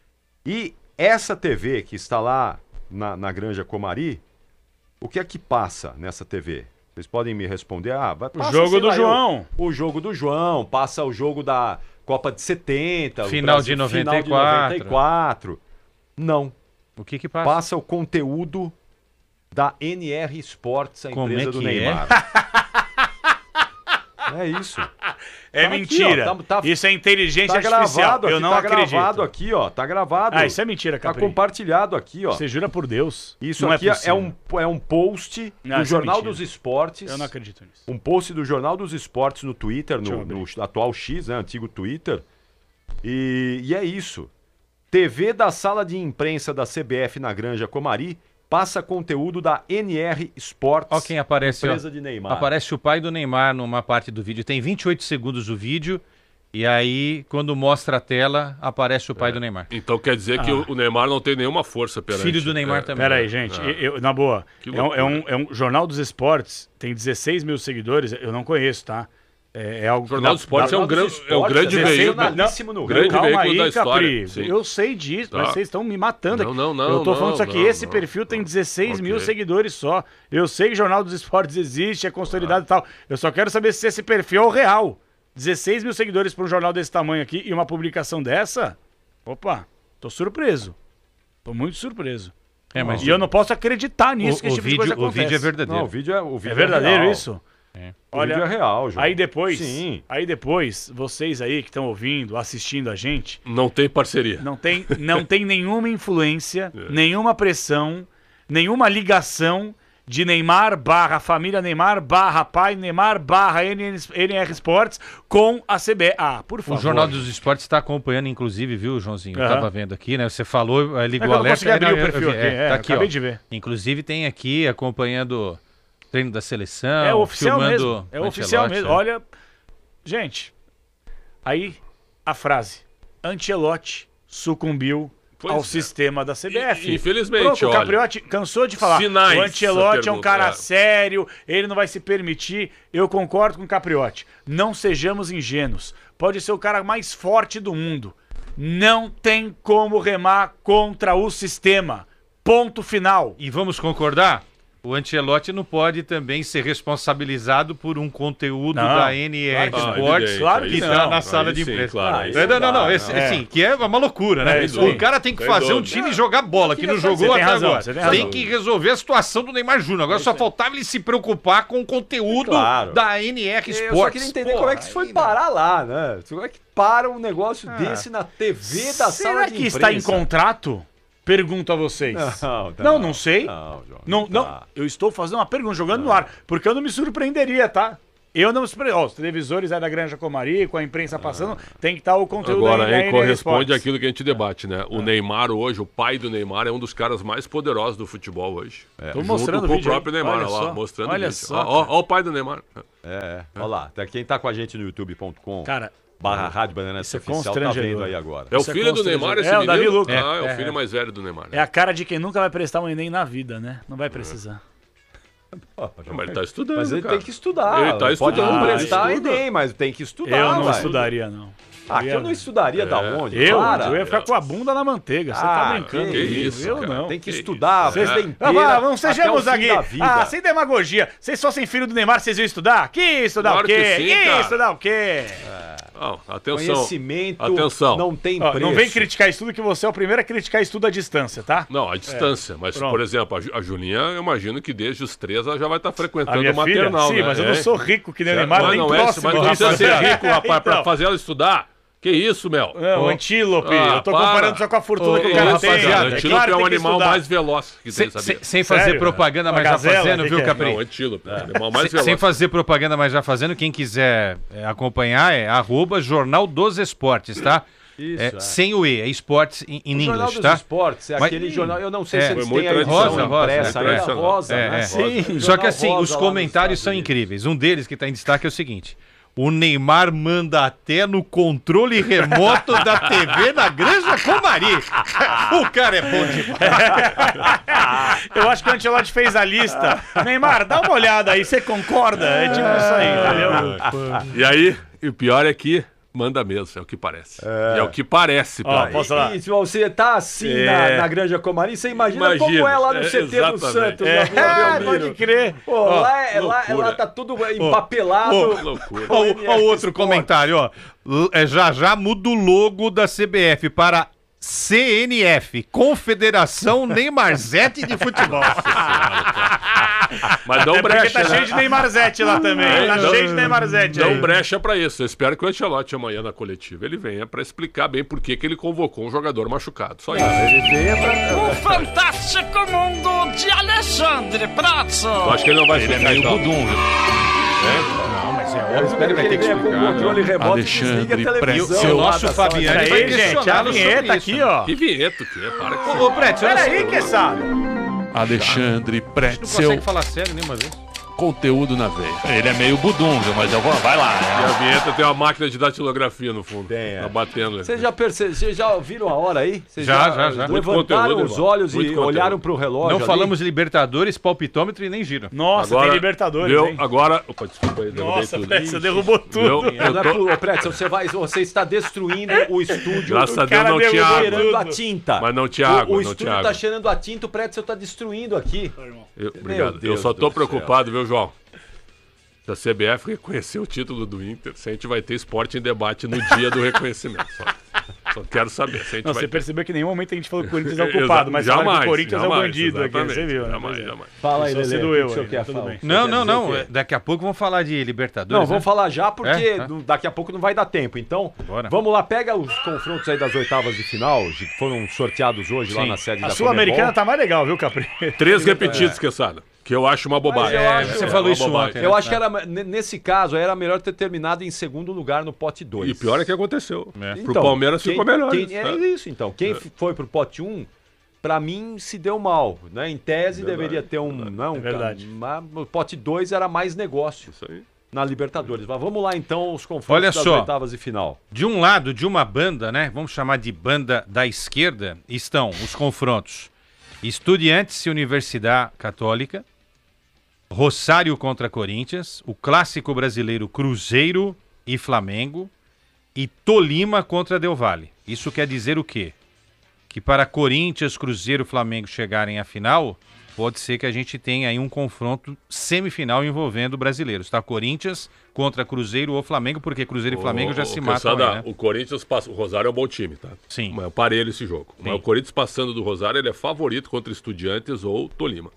Speaker 4: E essa T V que está lá na, na Granja Comari, o que é que passa nessa T V? Vocês podem me responder? Ah, vai,
Speaker 6: O
Speaker 4: passa,
Speaker 6: jogo
Speaker 4: sei
Speaker 6: do
Speaker 4: lá,
Speaker 6: João.
Speaker 4: O, o jogo do João, passa o jogo da Copa de setenta, o
Speaker 7: Final
Speaker 4: Brasil-
Speaker 7: de noventa e quatro.
Speaker 4: Final de noventa e quatro. Não.
Speaker 7: O que que passa?
Speaker 4: Passa o conteúdo da N R Sports, a
Speaker 7: Como
Speaker 4: empresa
Speaker 7: é
Speaker 4: do
Speaker 7: que
Speaker 4: Neymar. É isso.
Speaker 6: É
Speaker 4: Tá aqui,
Speaker 6: mentira.
Speaker 4: ó, tá- tá-
Speaker 6: Isso é inteligência
Speaker 4: Tá
Speaker 6: artificial.
Speaker 4: gravado aqui,
Speaker 6: eu não
Speaker 4: tá
Speaker 6: acredito.
Speaker 4: gravado aqui, ó. Tá gravado.
Speaker 6: Ah, isso é mentira,
Speaker 4: Tá
Speaker 6: Capri.
Speaker 4: compartilhado aqui, ó.
Speaker 6: Você jura por Deus.
Speaker 4: Isso
Speaker 6: não
Speaker 4: aqui
Speaker 6: é,
Speaker 4: é,
Speaker 6: possível.
Speaker 4: um, é um post
Speaker 6: Não,
Speaker 4: do
Speaker 6: isso é
Speaker 4: Jornal
Speaker 6: mentira.
Speaker 4: dos Esportes.
Speaker 6: Eu não acredito nisso.
Speaker 4: Um post do Jornal dos Esportes no Twitter,
Speaker 6: Deixa eu
Speaker 4: no,
Speaker 6: abrir.
Speaker 4: no atual X, né, antigo Twitter. E, e é isso. T V da sala de imprensa da C B F na Granja Comari passa conteúdo da N R Sports,
Speaker 7: Ó quem aparece, ó.
Speaker 4: empresa de Neymar.
Speaker 7: Aparece o pai do Neymar numa parte do vídeo. Tem vinte e oito segundos o vídeo. E aí, quando mostra a tela, aparece o pai do Neymar.
Speaker 5: Então quer dizer que o o Neymar não tem nenhuma força perante.
Speaker 7: Filho do Neymar
Speaker 5: é,
Speaker 7: também.
Speaker 6: Pera aí, gente.
Speaker 5: É.
Speaker 6: Eu, na boa.
Speaker 5: Que
Speaker 6: É um,
Speaker 5: loucura.
Speaker 6: é, um, é um Jornal dos Esportes. Tem dezesseis mil seguidores. Eu não conheço, tá? É, é algo
Speaker 5: O Jornal dos Esportes é um,
Speaker 4: Jornal
Speaker 5: gran,
Speaker 4: dos
Speaker 5: é um
Speaker 4: Esportes,
Speaker 5: grande
Speaker 4: é
Speaker 5: veículo.
Speaker 4: sensacionalíssimo no
Speaker 5: grande
Speaker 6: Calma
Speaker 5: veículo
Speaker 6: aí,
Speaker 5: da história.
Speaker 6: Capri.
Speaker 5: Sim.
Speaker 6: Eu sei disso,
Speaker 5: Tá.
Speaker 6: mas vocês estão me matando
Speaker 5: Não,
Speaker 6: aqui.
Speaker 5: não, não,
Speaker 6: Eu tô falando
Speaker 5: não,
Speaker 6: isso aqui.
Speaker 5: não,
Speaker 6: Esse
Speaker 5: não.
Speaker 6: perfil tem dezesseis mil
Speaker 5: Ok.
Speaker 6: seguidores só. Eu sei que o Jornal dos Esportes existe, é consolidado e tal. Eu só quero saber se esse perfil é o real. dezesseis mil seguidores para um jornal desse tamanho aqui e uma publicação dessa? Opa, tô surpreso. Tô muito surpreso.
Speaker 7: É, mas
Speaker 6: E eu não posso acreditar nisso,
Speaker 7: o,
Speaker 6: que
Speaker 7: o
Speaker 6: esse tipo de
Speaker 7: vídeo,
Speaker 6: coisa
Speaker 7: o
Speaker 6: acontece.
Speaker 7: vídeo é verdadeiro.
Speaker 4: Não, o vídeo é, o vídeo
Speaker 6: É verdadeiro
Speaker 4: real.
Speaker 6: isso?
Speaker 4: O vídeo é real, João.
Speaker 6: Aí depois,
Speaker 4: Sim.
Speaker 6: aí depois, vocês aí que estão ouvindo, assistindo a gente,
Speaker 5: Não tem parceria.
Speaker 6: não tem, não tem nenhuma influência,
Speaker 5: É.
Speaker 6: nenhuma pressão, nenhuma ligação de Neymar barra família Neymar barra pai Neymar barra N R Sports com a C B. Ah, por favor.
Speaker 7: O Jornal dos Esportes está acompanhando, inclusive, viu, Joãozinho? Eu
Speaker 6: Aham.
Speaker 7: tava vendo aqui, né? Você falou, eh,
Speaker 6: É
Speaker 7: ligou
Speaker 6: que
Speaker 7: o
Speaker 6: eu não
Speaker 7: alerta.
Speaker 6: consegui abrir
Speaker 7: é,
Speaker 6: o
Speaker 7: não, eu-
Speaker 6: perfil
Speaker 7: eu vi,
Speaker 6: aqui,
Speaker 7: é,
Speaker 6: é,
Speaker 7: tá aqui,
Speaker 6: acabei
Speaker 7: ó.
Speaker 6: de ver.
Speaker 7: Inclusive tem aqui acompanhando o treino da seleção,
Speaker 6: É oficial
Speaker 7: filmando
Speaker 6: mesmo. É
Speaker 7: o
Speaker 6: oficial
Speaker 7: Ancelotti,
Speaker 6: mesmo.
Speaker 7: é.
Speaker 6: Olha, gente, aí a frase: Ancelotti sucumbiu
Speaker 5: Pois
Speaker 6: ao
Speaker 5: é.
Speaker 6: sistema da C B F.
Speaker 5: I- infelizmente,
Speaker 6: Pronto, o
Speaker 5: olha.
Speaker 6: Capriotti cansou de falar.
Speaker 5: Sinais,
Speaker 6: O Ancelotti
Speaker 5: essa
Speaker 6: é um
Speaker 5: pergunta,
Speaker 6: cara
Speaker 5: é.
Speaker 6: sério, ele não vai se permitir. Eu concordo com o Capriotti. Não sejamos ingênuos. Pode ser o cara mais forte do mundo. Não tem como remar contra o sistema. Ponto final.
Speaker 7: E vamos concordar? O Ancelotti não pode também ser responsabilizado por um conteúdo
Speaker 6: Não,
Speaker 7: da N R
Speaker 6: claro que
Speaker 5: não.
Speaker 7: Sports
Speaker 5: Ah,
Speaker 6: claro
Speaker 7: que
Speaker 6: que
Speaker 7: está
Speaker 6: não.
Speaker 7: na sala
Speaker 5: Aí
Speaker 7: de
Speaker 5: sim,
Speaker 7: imprensa.
Speaker 5: claro,
Speaker 7: Ah,
Speaker 5: aí
Speaker 7: não,
Speaker 5: sim.
Speaker 7: não, não, não,
Speaker 4: Não,
Speaker 7: esse,
Speaker 6: não.
Speaker 7: assim, que é uma loucura, né?
Speaker 6: É isso
Speaker 7: o
Speaker 6: aí.
Speaker 7: cara tem que
Speaker 5: Sem
Speaker 7: fazer um
Speaker 5: dúvida.
Speaker 7: time jogar bola, que não jogou
Speaker 6: Você tem
Speaker 7: até
Speaker 6: razão,
Speaker 7: agora.
Speaker 6: você tem
Speaker 7: Tem
Speaker 6: razão.
Speaker 7: que resolver a situação do Neymar Júnior. Agora só faltava ele se preocupar com o conteúdo
Speaker 4: Claro.
Speaker 7: da N R Sports.
Speaker 4: Eu só queria entender
Speaker 7: Pô,
Speaker 4: como é que isso foi
Speaker 7: aí,
Speaker 4: parar lá, né? Como é que para um negócio desse na T V da sala
Speaker 6: Será
Speaker 4: de
Speaker 6: que
Speaker 4: imprensa?
Speaker 6: está em contrato? Pergunto a vocês.
Speaker 4: Não,
Speaker 6: Não, não sei.
Speaker 4: Não, João,
Speaker 6: Não,
Speaker 4: não
Speaker 6: não,
Speaker 4: tá.
Speaker 6: eu estou fazendo uma pergunta, jogando no ar, porque eu não me surpreenderia, tá? Eu não me ó, os televisores aí da Granja Comari, com a imprensa passando, tem que estar o conteúdo
Speaker 5: Agora,
Speaker 6: aí da
Speaker 5: hein,
Speaker 6: N L
Speaker 5: corresponde
Speaker 6: Sports.
Speaker 5: àquilo que a gente debate, né? O Neymar hoje, o pai do Neymar, é um dos caras mais poderosos do futebol hoje.
Speaker 6: Tô
Speaker 5: Junto
Speaker 6: mostrando
Speaker 5: com
Speaker 6: o
Speaker 5: o
Speaker 6: vídeo
Speaker 5: próprio
Speaker 6: aí.
Speaker 5: Neymar,
Speaker 6: Olha
Speaker 5: olha lá,
Speaker 6: só.
Speaker 5: mostrando
Speaker 6: Olha
Speaker 5: o vídeo.
Speaker 6: só,
Speaker 5: Ó, ó, ó o pai do Neymar.
Speaker 4: É, olha lá. Tá- Quem tá com a gente no youtube ponto com
Speaker 6: Cara,
Speaker 4: barra Rádio Bandeirantes
Speaker 6: isso é
Speaker 4: Oficial tá
Speaker 6: constrangedor.
Speaker 4: vendo aí agora.
Speaker 5: É o
Speaker 6: Isso é
Speaker 5: filho do
Speaker 6: constrangedor.
Speaker 5: Neymar, esse
Speaker 6: É, o
Speaker 5: menino?
Speaker 6: Davi Luca.
Speaker 5: Ah, é, o
Speaker 6: É,
Speaker 5: filho
Speaker 6: é.
Speaker 5: mais velho do Neymar.
Speaker 6: é a cara de quem nunca vai prestar um Enem na vida, né? Não vai precisar.
Speaker 4: Ó,
Speaker 5: Mas ele tá estudando,
Speaker 4: Mas ele
Speaker 5: cara.
Speaker 4: tem que estudar.
Speaker 5: Ele tá
Speaker 4: Pode
Speaker 5: estudando,
Speaker 4: não
Speaker 5: ele
Speaker 4: prestar
Speaker 5: estuda.
Speaker 4: Enem, mas tem que estudar.
Speaker 6: Eu não
Speaker 4: vai.
Speaker 6: estudaria, não.
Speaker 4: Ah, que eu não estudaria da onde?
Speaker 6: Eu?
Speaker 4: Para.
Speaker 6: Eu ia ficar com a bunda na manteiga. Você tá
Speaker 4: Ah,
Speaker 6: brincando.
Speaker 5: que
Speaker 6: comigo.
Speaker 5: isso,
Speaker 6: Eu
Speaker 5: cara.
Speaker 6: não.
Speaker 4: Tem que
Speaker 5: Que
Speaker 4: estudar,
Speaker 5: isso,
Speaker 4: a vida
Speaker 5: é.
Speaker 4: inteira.
Speaker 6: Ah, vá, vamos,
Speaker 4: até
Speaker 6: sejamos
Speaker 4: o fim
Speaker 6: aqui.
Speaker 4: da vida.
Speaker 6: Ah, sem demagogia. Vocês fossem filho do Neymar, vocês iam estudar? Que estudar
Speaker 5: Claro
Speaker 6: o quê?
Speaker 5: que sim,
Speaker 6: Que
Speaker 5: cara.
Speaker 6: estudar o quê?
Speaker 5: Não, atenção.
Speaker 4: Conhecimento
Speaker 5: Atenção.
Speaker 4: não tem
Speaker 6: Ó,
Speaker 4: preço.
Speaker 6: não vem criticar estudo, que você é o primeiro a criticar estudo à distância, tá?
Speaker 5: Não, a distância. Mas,
Speaker 6: pronto.
Speaker 5: por exemplo, a, Ju- a Julinha, eu imagino que desde os três ela já vai estar
Speaker 6: A
Speaker 5: frequentando
Speaker 6: minha
Speaker 5: o maternal,
Speaker 6: filha? Sim,
Speaker 5: né?
Speaker 6: mas eu não
Speaker 5: É.
Speaker 6: sou rico que nem o
Speaker 5: Certo?
Speaker 6: Neymar,
Speaker 5: Mas
Speaker 6: nem
Speaker 5: não é,
Speaker 6: próximo.
Speaker 5: mas não precisa ser
Speaker 6: rapaziada.
Speaker 5: rico, rapaz, pra
Speaker 6: Então.
Speaker 5: fazer ela estudar. Que isso, Mel?
Speaker 6: Não, o antílope.
Speaker 5: Ah,
Speaker 6: eu tô
Speaker 5: para.
Speaker 6: comparando só com a fortuna
Speaker 7: Ô,
Speaker 6: que o
Speaker 7: ô,
Speaker 6: cara tem.
Speaker 7: rapaziada,
Speaker 5: O
Speaker 6: É
Speaker 5: antílope
Speaker 6: claro,
Speaker 5: é
Speaker 6: tem
Speaker 5: um
Speaker 6: que
Speaker 5: animal
Speaker 6: estudar.
Speaker 5: mais veloz que
Speaker 7: Sem,
Speaker 5: tem,
Speaker 7: sem,
Speaker 5: sabia?
Speaker 7: sem fazer
Speaker 6: Sério?
Speaker 7: propaganda,
Speaker 6: Uma
Speaker 7: mas já
Speaker 6: gazela,
Speaker 7: fazendo,
Speaker 6: que
Speaker 7: viu,
Speaker 6: que é?
Speaker 7: Capri?
Speaker 5: Não, o antílope. É o animal mais
Speaker 7: Sem,
Speaker 5: veloz.
Speaker 7: sem fazer propaganda, mas já fazendo, quem quiser é, acompanhar é arroba Jornal dos Esportes, tá?
Speaker 4: Isso,
Speaker 7: É,
Speaker 4: é.
Speaker 7: sem o E, é esportes em, em
Speaker 4: O Jornal
Speaker 7: inglês,
Speaker 4: dos
Speaker 7: tá?
Speaker 4: Esportes, é
Speaker 7: Mas-
Speaker 4: aquele jornal, eu não sei
Speaker 7: É.
Speaker 4: se eles
Speaker 5: Foi muito
Speaker 4: têm a edição
Speaker 7: rosa, rosa,
Speaker 4: impressa,
Speaker 5: muito
Speaker 4: ainda
Speaker 5: tradicional.
Speaker 4: rosa,
Speaker 7: É,
Speaker 4: né?
Speaker 7: é.
Speaker 4: Sim.
Speaker 7: Só que
Speaker 4: Jornal
Speaker 7: assim,
Speaker 4: rosa
Speaker 7: os
Speaker 4: lá nos
Speaker 7: comentários
Speaker 4: Estados
Speaker 7: são
Speaker 4: Unidos.
Speaker 7: incríveis. Um deles que está em destaque é o seguinte: o Neymar manda até no controle remoto da T V na Granja Comari. O cara é bom demais.
Speaker 6: Eu acho que o Ancelotti fez a lista. Neymar, dá uma olhada aí, você concorda? É tipo isso aí, entendeu?
Speaker 5: E aí, e o pior é que manda mesmo, é o que parece. E é o que parece, pelo
Speaker 6: Ó,
Speaker 5: menos.
Speaker 6: posso falar?
Speaker 4: E se você tá assim
Speaker 6: É.
Speaker 4: na, na Granja Comari, você imagina, como
Speaker 5: Imagina,
Speaker 4: é lá no
Speaker 5: é,
Speaker 4: C T do
Speaker 5: exatamente.
Speaker 4: Santos,
Speaker 6: É,
Speaker 4: na Vila Belmiro.
Speaker 6: pode crer.
Speaker 4: Pô, lá, é, lá,
Speaker 5: loucura.
Speaker 4: lá tá tudo empapelado.
Speaker 5: Que loucura.
Speaker 7: Ó, o- ó,
Speaker 4: M S
Speaker 7: outro
Speaker 4: Sport.
Speaker 7: comentário, ó. L- é, já já muda o logo da C B F para C N F, Confederação Neymarzete de Futebol.
Speaker 5: Mas dão
Speaker 6: É porque
Speaker 5: brecha,
Speaker 6: tá
Speaker 5: né?
Speaker 6: cheio de Neymarzete lá também. Tá
Speaker 5: Dão-
Speaker 6: cheio de Neymarzete
Speaker 5: Dão
Speaker 6: aí.
Speaker 5: brecha pra isso. Eu espero que o Ancelotti amanhã na coletiva ele venha pra explicar bem por que que ele convocou um jogador machucado. Só isso.
Speaker 1: O fantástico mundo de Alexandre Prazo.
Speaker 5: Eu acho que ele não vai explicar então.
Speaker 7: Não, mas é
Speaker 4: Eu espero que ele venha com o controle remoto e
Speaker 3: Alexandre
Speaker 4: desliga a
Speaker 7: E o,
Speaker 4: televisão.
Speaker 7: e o
Speaker 4: lá
Speaker 7: nosso
Speaker 4: da sala.
Speaker 7: Fabiano
Speaker 6: Peraí,
Speaker 7: vai
Speaker 6: gente, a
Speaker 7: questioná-lo sobre
Speaker 6: vinheta
Speaker 7: isso.
Speaker 6: aqui, ó.
Speaker 5: Que vinheta que é? Para com
Speaker 7: Ô, ô Preto, olha só,
Speaker 6: Peraí, que sabe?
Speaker 3: Alexandre
Speaker 7: não
Speaker 3: Pretzel,
Speaker 7: consegue falar sério nenhuma vez.
Speaker 3: conteúdo na veia. Ele é meio budunga, mas eu vou. Vai lá.
Speaker 5: E a vinheta tem uma máquina de datilografia no fundo.
Speaker 4: Tem, é.
Speaker 5: Tá batendo.
Speaker 4: Vocês já perceberam, vocês já viram a hora aí? Vocês
Speaker 7: Já, já, já.
Speaker 5: Muito
Speaker 4: Levantaram
Speaker 5: conteúdo,
Speaker 4: os
Speaker 5: irmão.
Speaker 4: olhos
Speaker 5: Muito
Speaker 4: e
Speaker 5: conteúdo.
Speaker 4: olharam pro relógio
Speaker 7: Não
Speaker 4: ali?
Speaker 7: falamos de Libertadores, palpitômetro e nem giro.
Speaker 6: Nossa,
Speaker 5: Agora,
Speaker 6: tem Libertadores,
Speaker 5: viu?
Speaker 6: hein?
Speaker 5: Agora. Opa, desculpa aí, derrubei
Speaker 6: Nossa,
Speaker 5: tudo.
Speaker 6: Fred, você derrubou
Speaker 5: Viu?
Speaker 6: tudo.
Speaker 5: Eu
Speaker 4: Não é
Speaker 5: tô-
Speaker 4: pro, ô, Pretzel, você, vai, você está destruindo o estúdio.
Speaker 5: Graças a
Speaker 6: O
Speaker 5: Deus
Speaker 6: cara
Speaker 5: não tinha
Speaker 6: derrubou
Speaker 5: água.
Speaker 4: cheirando a
Speaker 6: tudo.
Speaker 4: tinta.
Speaker 5: Mas não tinha
Speaker 4: O-
Speaker 5: água,
Speaker 4: O,
Speaker 5: não
Speaker 4: estúdio
Speaker 5: tinha
Speaker 4: tá
Speaker 5: água.
Speaker 4: cheirando a tinta, o Pretzel tá destruindo aqui.
Speaker 5: Eu- obrigado. Eu
Speaker 4: Deus
Speaker 5: só tô
Speaker 4: do
Speaker 5: preocupado, viu, João? Se a C B F reconhecer o título do Inter, se a gente vai ter esporte em debate no dia do reconhecimento. Só, só quero saber se a gente
Speaker 6: Não,
Speaker 5: vai
Speaker 6: você
Speaker 5: ter.
Speaker 6: percebeu que em nenhum momento a gente falou que o Corinthians é o
Speaker 5: Exa-
Speaker 6: culpado, mas falaram que
Speaker 5: jamais,
Speaker 6: o Corinthians é o
Speaker 5: jamais,
Speaker 6: bandido aqui,
Speaker 5: exatamente,
Speaker 6: você viu, né?
Speaker 5: Jamais,
Speaker 6: Pois é.
Speaker 5: jamais.
Speaker 4: Fala aí,
Speaker 6: Só se
Speaker 4: Lelê,
Speaker 6: doeu
Speaker 4: o que o senhor
Speaker 6: aí,
Speaker 4: quer
Speaker 6: tudo
Speaker 4: falar?
Speaker 6: bem.
Speaker 7: Não,
Speaker 4: Quer
Speaker 7: não,
Speaker 4: dizer
Speaker 7: não.
Speaker 4: o quê?
Speaker 7: é, Daqui a pouco vamos falar de Libertadores.
Speaker 4: Não,
Speaker 7: né?
Speaker 4: vamos falar já, porque
Speaker 7: É? É.
Speaker 4: não- daqui a pouco não vai dar tempo. Então,
Speaker 7: Bora.
Speaker 4: vamos lá, pega os confrontos aí das oitavas de final, que foram sorteados hoje lá
Speaker 7: Sim.
Speaker 4: na sede
Speaker 6: A
Speaker 4: da
Speaker 6: Sul-Americana
Speaker 4: Conmebol.
Speaker 6: tá mais legal, viu, Capri?
Speaker 5: Três repetidos, Quesada. Que eu acho uma bobagem.
Speaker 4: Mas eu acho-
Speaker 7: Você
Speaker 5: É
Speaker 7: falou
Speaker 5: uma
Speaker 7: isso
Speaker 5: bobagem.
Speaker 7: ontem.
Speaker 4: Eu
Speaker 7: né?
Speaker 4: acho que era, n- nesse caso, era melhor ter terminado em segundo lugar no pote dois.
Speaker 5: E pior é que aconteceu.
Speaker 7: É.
Speaker 5: Pro Palmeiras
Speaker 4: quem-
Speaker 5: ficou melhor.
Speaker 4: quem-
Speaker 5: isso,
Speaker 4: é
Speaker 5: tá?
Speaker 4: isso, então. Quem f- foi pro pote um, pra mim, se deu mal. Né? Em tese,
Speaker 5: Verdade,
Speaker 4: deveria ter um... Não,
Speaker 6: É verdade.
Speaker 4: Mas o pote dois era mais negócio
Speaker 5: Isso aí.
Speaker 4: na Libertadores. Mas vamos lá, então, os confrontos
Speaker 7: Olha
Speaker 4: das
Speaker 7: só.
Speaker 4: oitavas de final.
Speaker 7: De um lado, de uma banda, né? Vamos chamar de banda da esquerda, estão os confrontos Estudiantes e Universidade Católica, Rosário contra Corinthians, o clássico brasileiro Cruzeiro e Flamengo e Tolima contra Del Valle. Isso quer dizer o quê? Que para Corinthians, Cruzeiro e Flamengo chegarem à final, pode ser que a gente tenha aí um confronto semifinal envolvendo brasileiros, tá? Corinthians contra Cruzeiro ou Flamengo, porque Cruzeiro e Flamengo já
Speaker 5: Ô,
Speaker 7: se
Speaker 5: ô,
Speaker 7: matam
Speaker 5: Quesada,
Speaker 7: aí, né?
Speaker 5: O Corinthians passa. O Rosário é um bom time, tá?
Speaker 7: Sim.
Speaker 5: Mas é parelho esse jogo.
Speaker 7: Sim.
Speaker 5: Mas o Corinthians passando do Rosário, ele é favorito contra Estudiantes ou Tolima.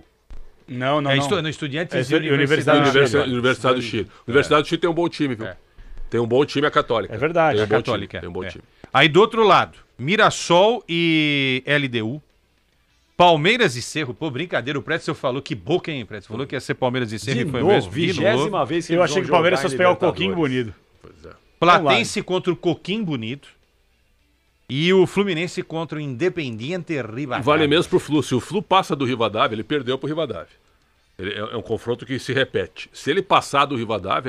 Speaker 6: Não, não,
Speaker 7: É,
Speaker 6: não.
Speaker 7: estu- no Estudiantes
Speaker 6: É,
Speaker 7: e
Speaker 6: Universidade
Speaker 7: Universidade.
Speaker 6: do
Speaker 5: Universidade,
Speaker 6: Chile.
Speaker 5: Universidade do Chile. Universidade do Chile tem um bom time, viu?
Speaker 7: É.
Speaker 5: Tem um bom time a Católica.
Speaker 6: É verdade,
Speaker 5: Tem um
Speaker 6: a
Speaker 5: bom
Speaker 7: Católica.
Speaker 5: time. Tem um bom
Speaker 7: é.
Speaker 5: time.
Speaker 7: Aí do outro lado, Mirassol e L D U. Palmeiras e Cerro, pô, brincadeira, o Pretzel falou que boca, hein, Pretzel? Falou que ia ser Palmeiras e Cerro
Speaker 4: De
Speaker 7: e foi
Speaker 4: novo,
Speaker 7: mesmo. De novo.
Speaker 4: vigésima vez que
Speaker 6: Eu
Speaker 4: eles
Speaker 6: achei
Speaker 4: vão
Speaker 6: que o Palmeiras
Speaker 4: jogar
Speaker 6: fosse
Speaker 4: em
Speaker 6: pegar o Coquinho
Speaker 4: Libertadores.
Speaker 6: Bonito.
Speaker 5: Pois é.
Speaker 7: Platense contra o Coquim Bonito. E o Fluminense contra o Independiente Rivadavia.
Speaker 5: Vale mesmo pro Flu. Se o Flu passa do Rivadavia, ele perdeu pro Rivadavia. Ele é é um confronto que se repete. Se ele passar do Rivadavia,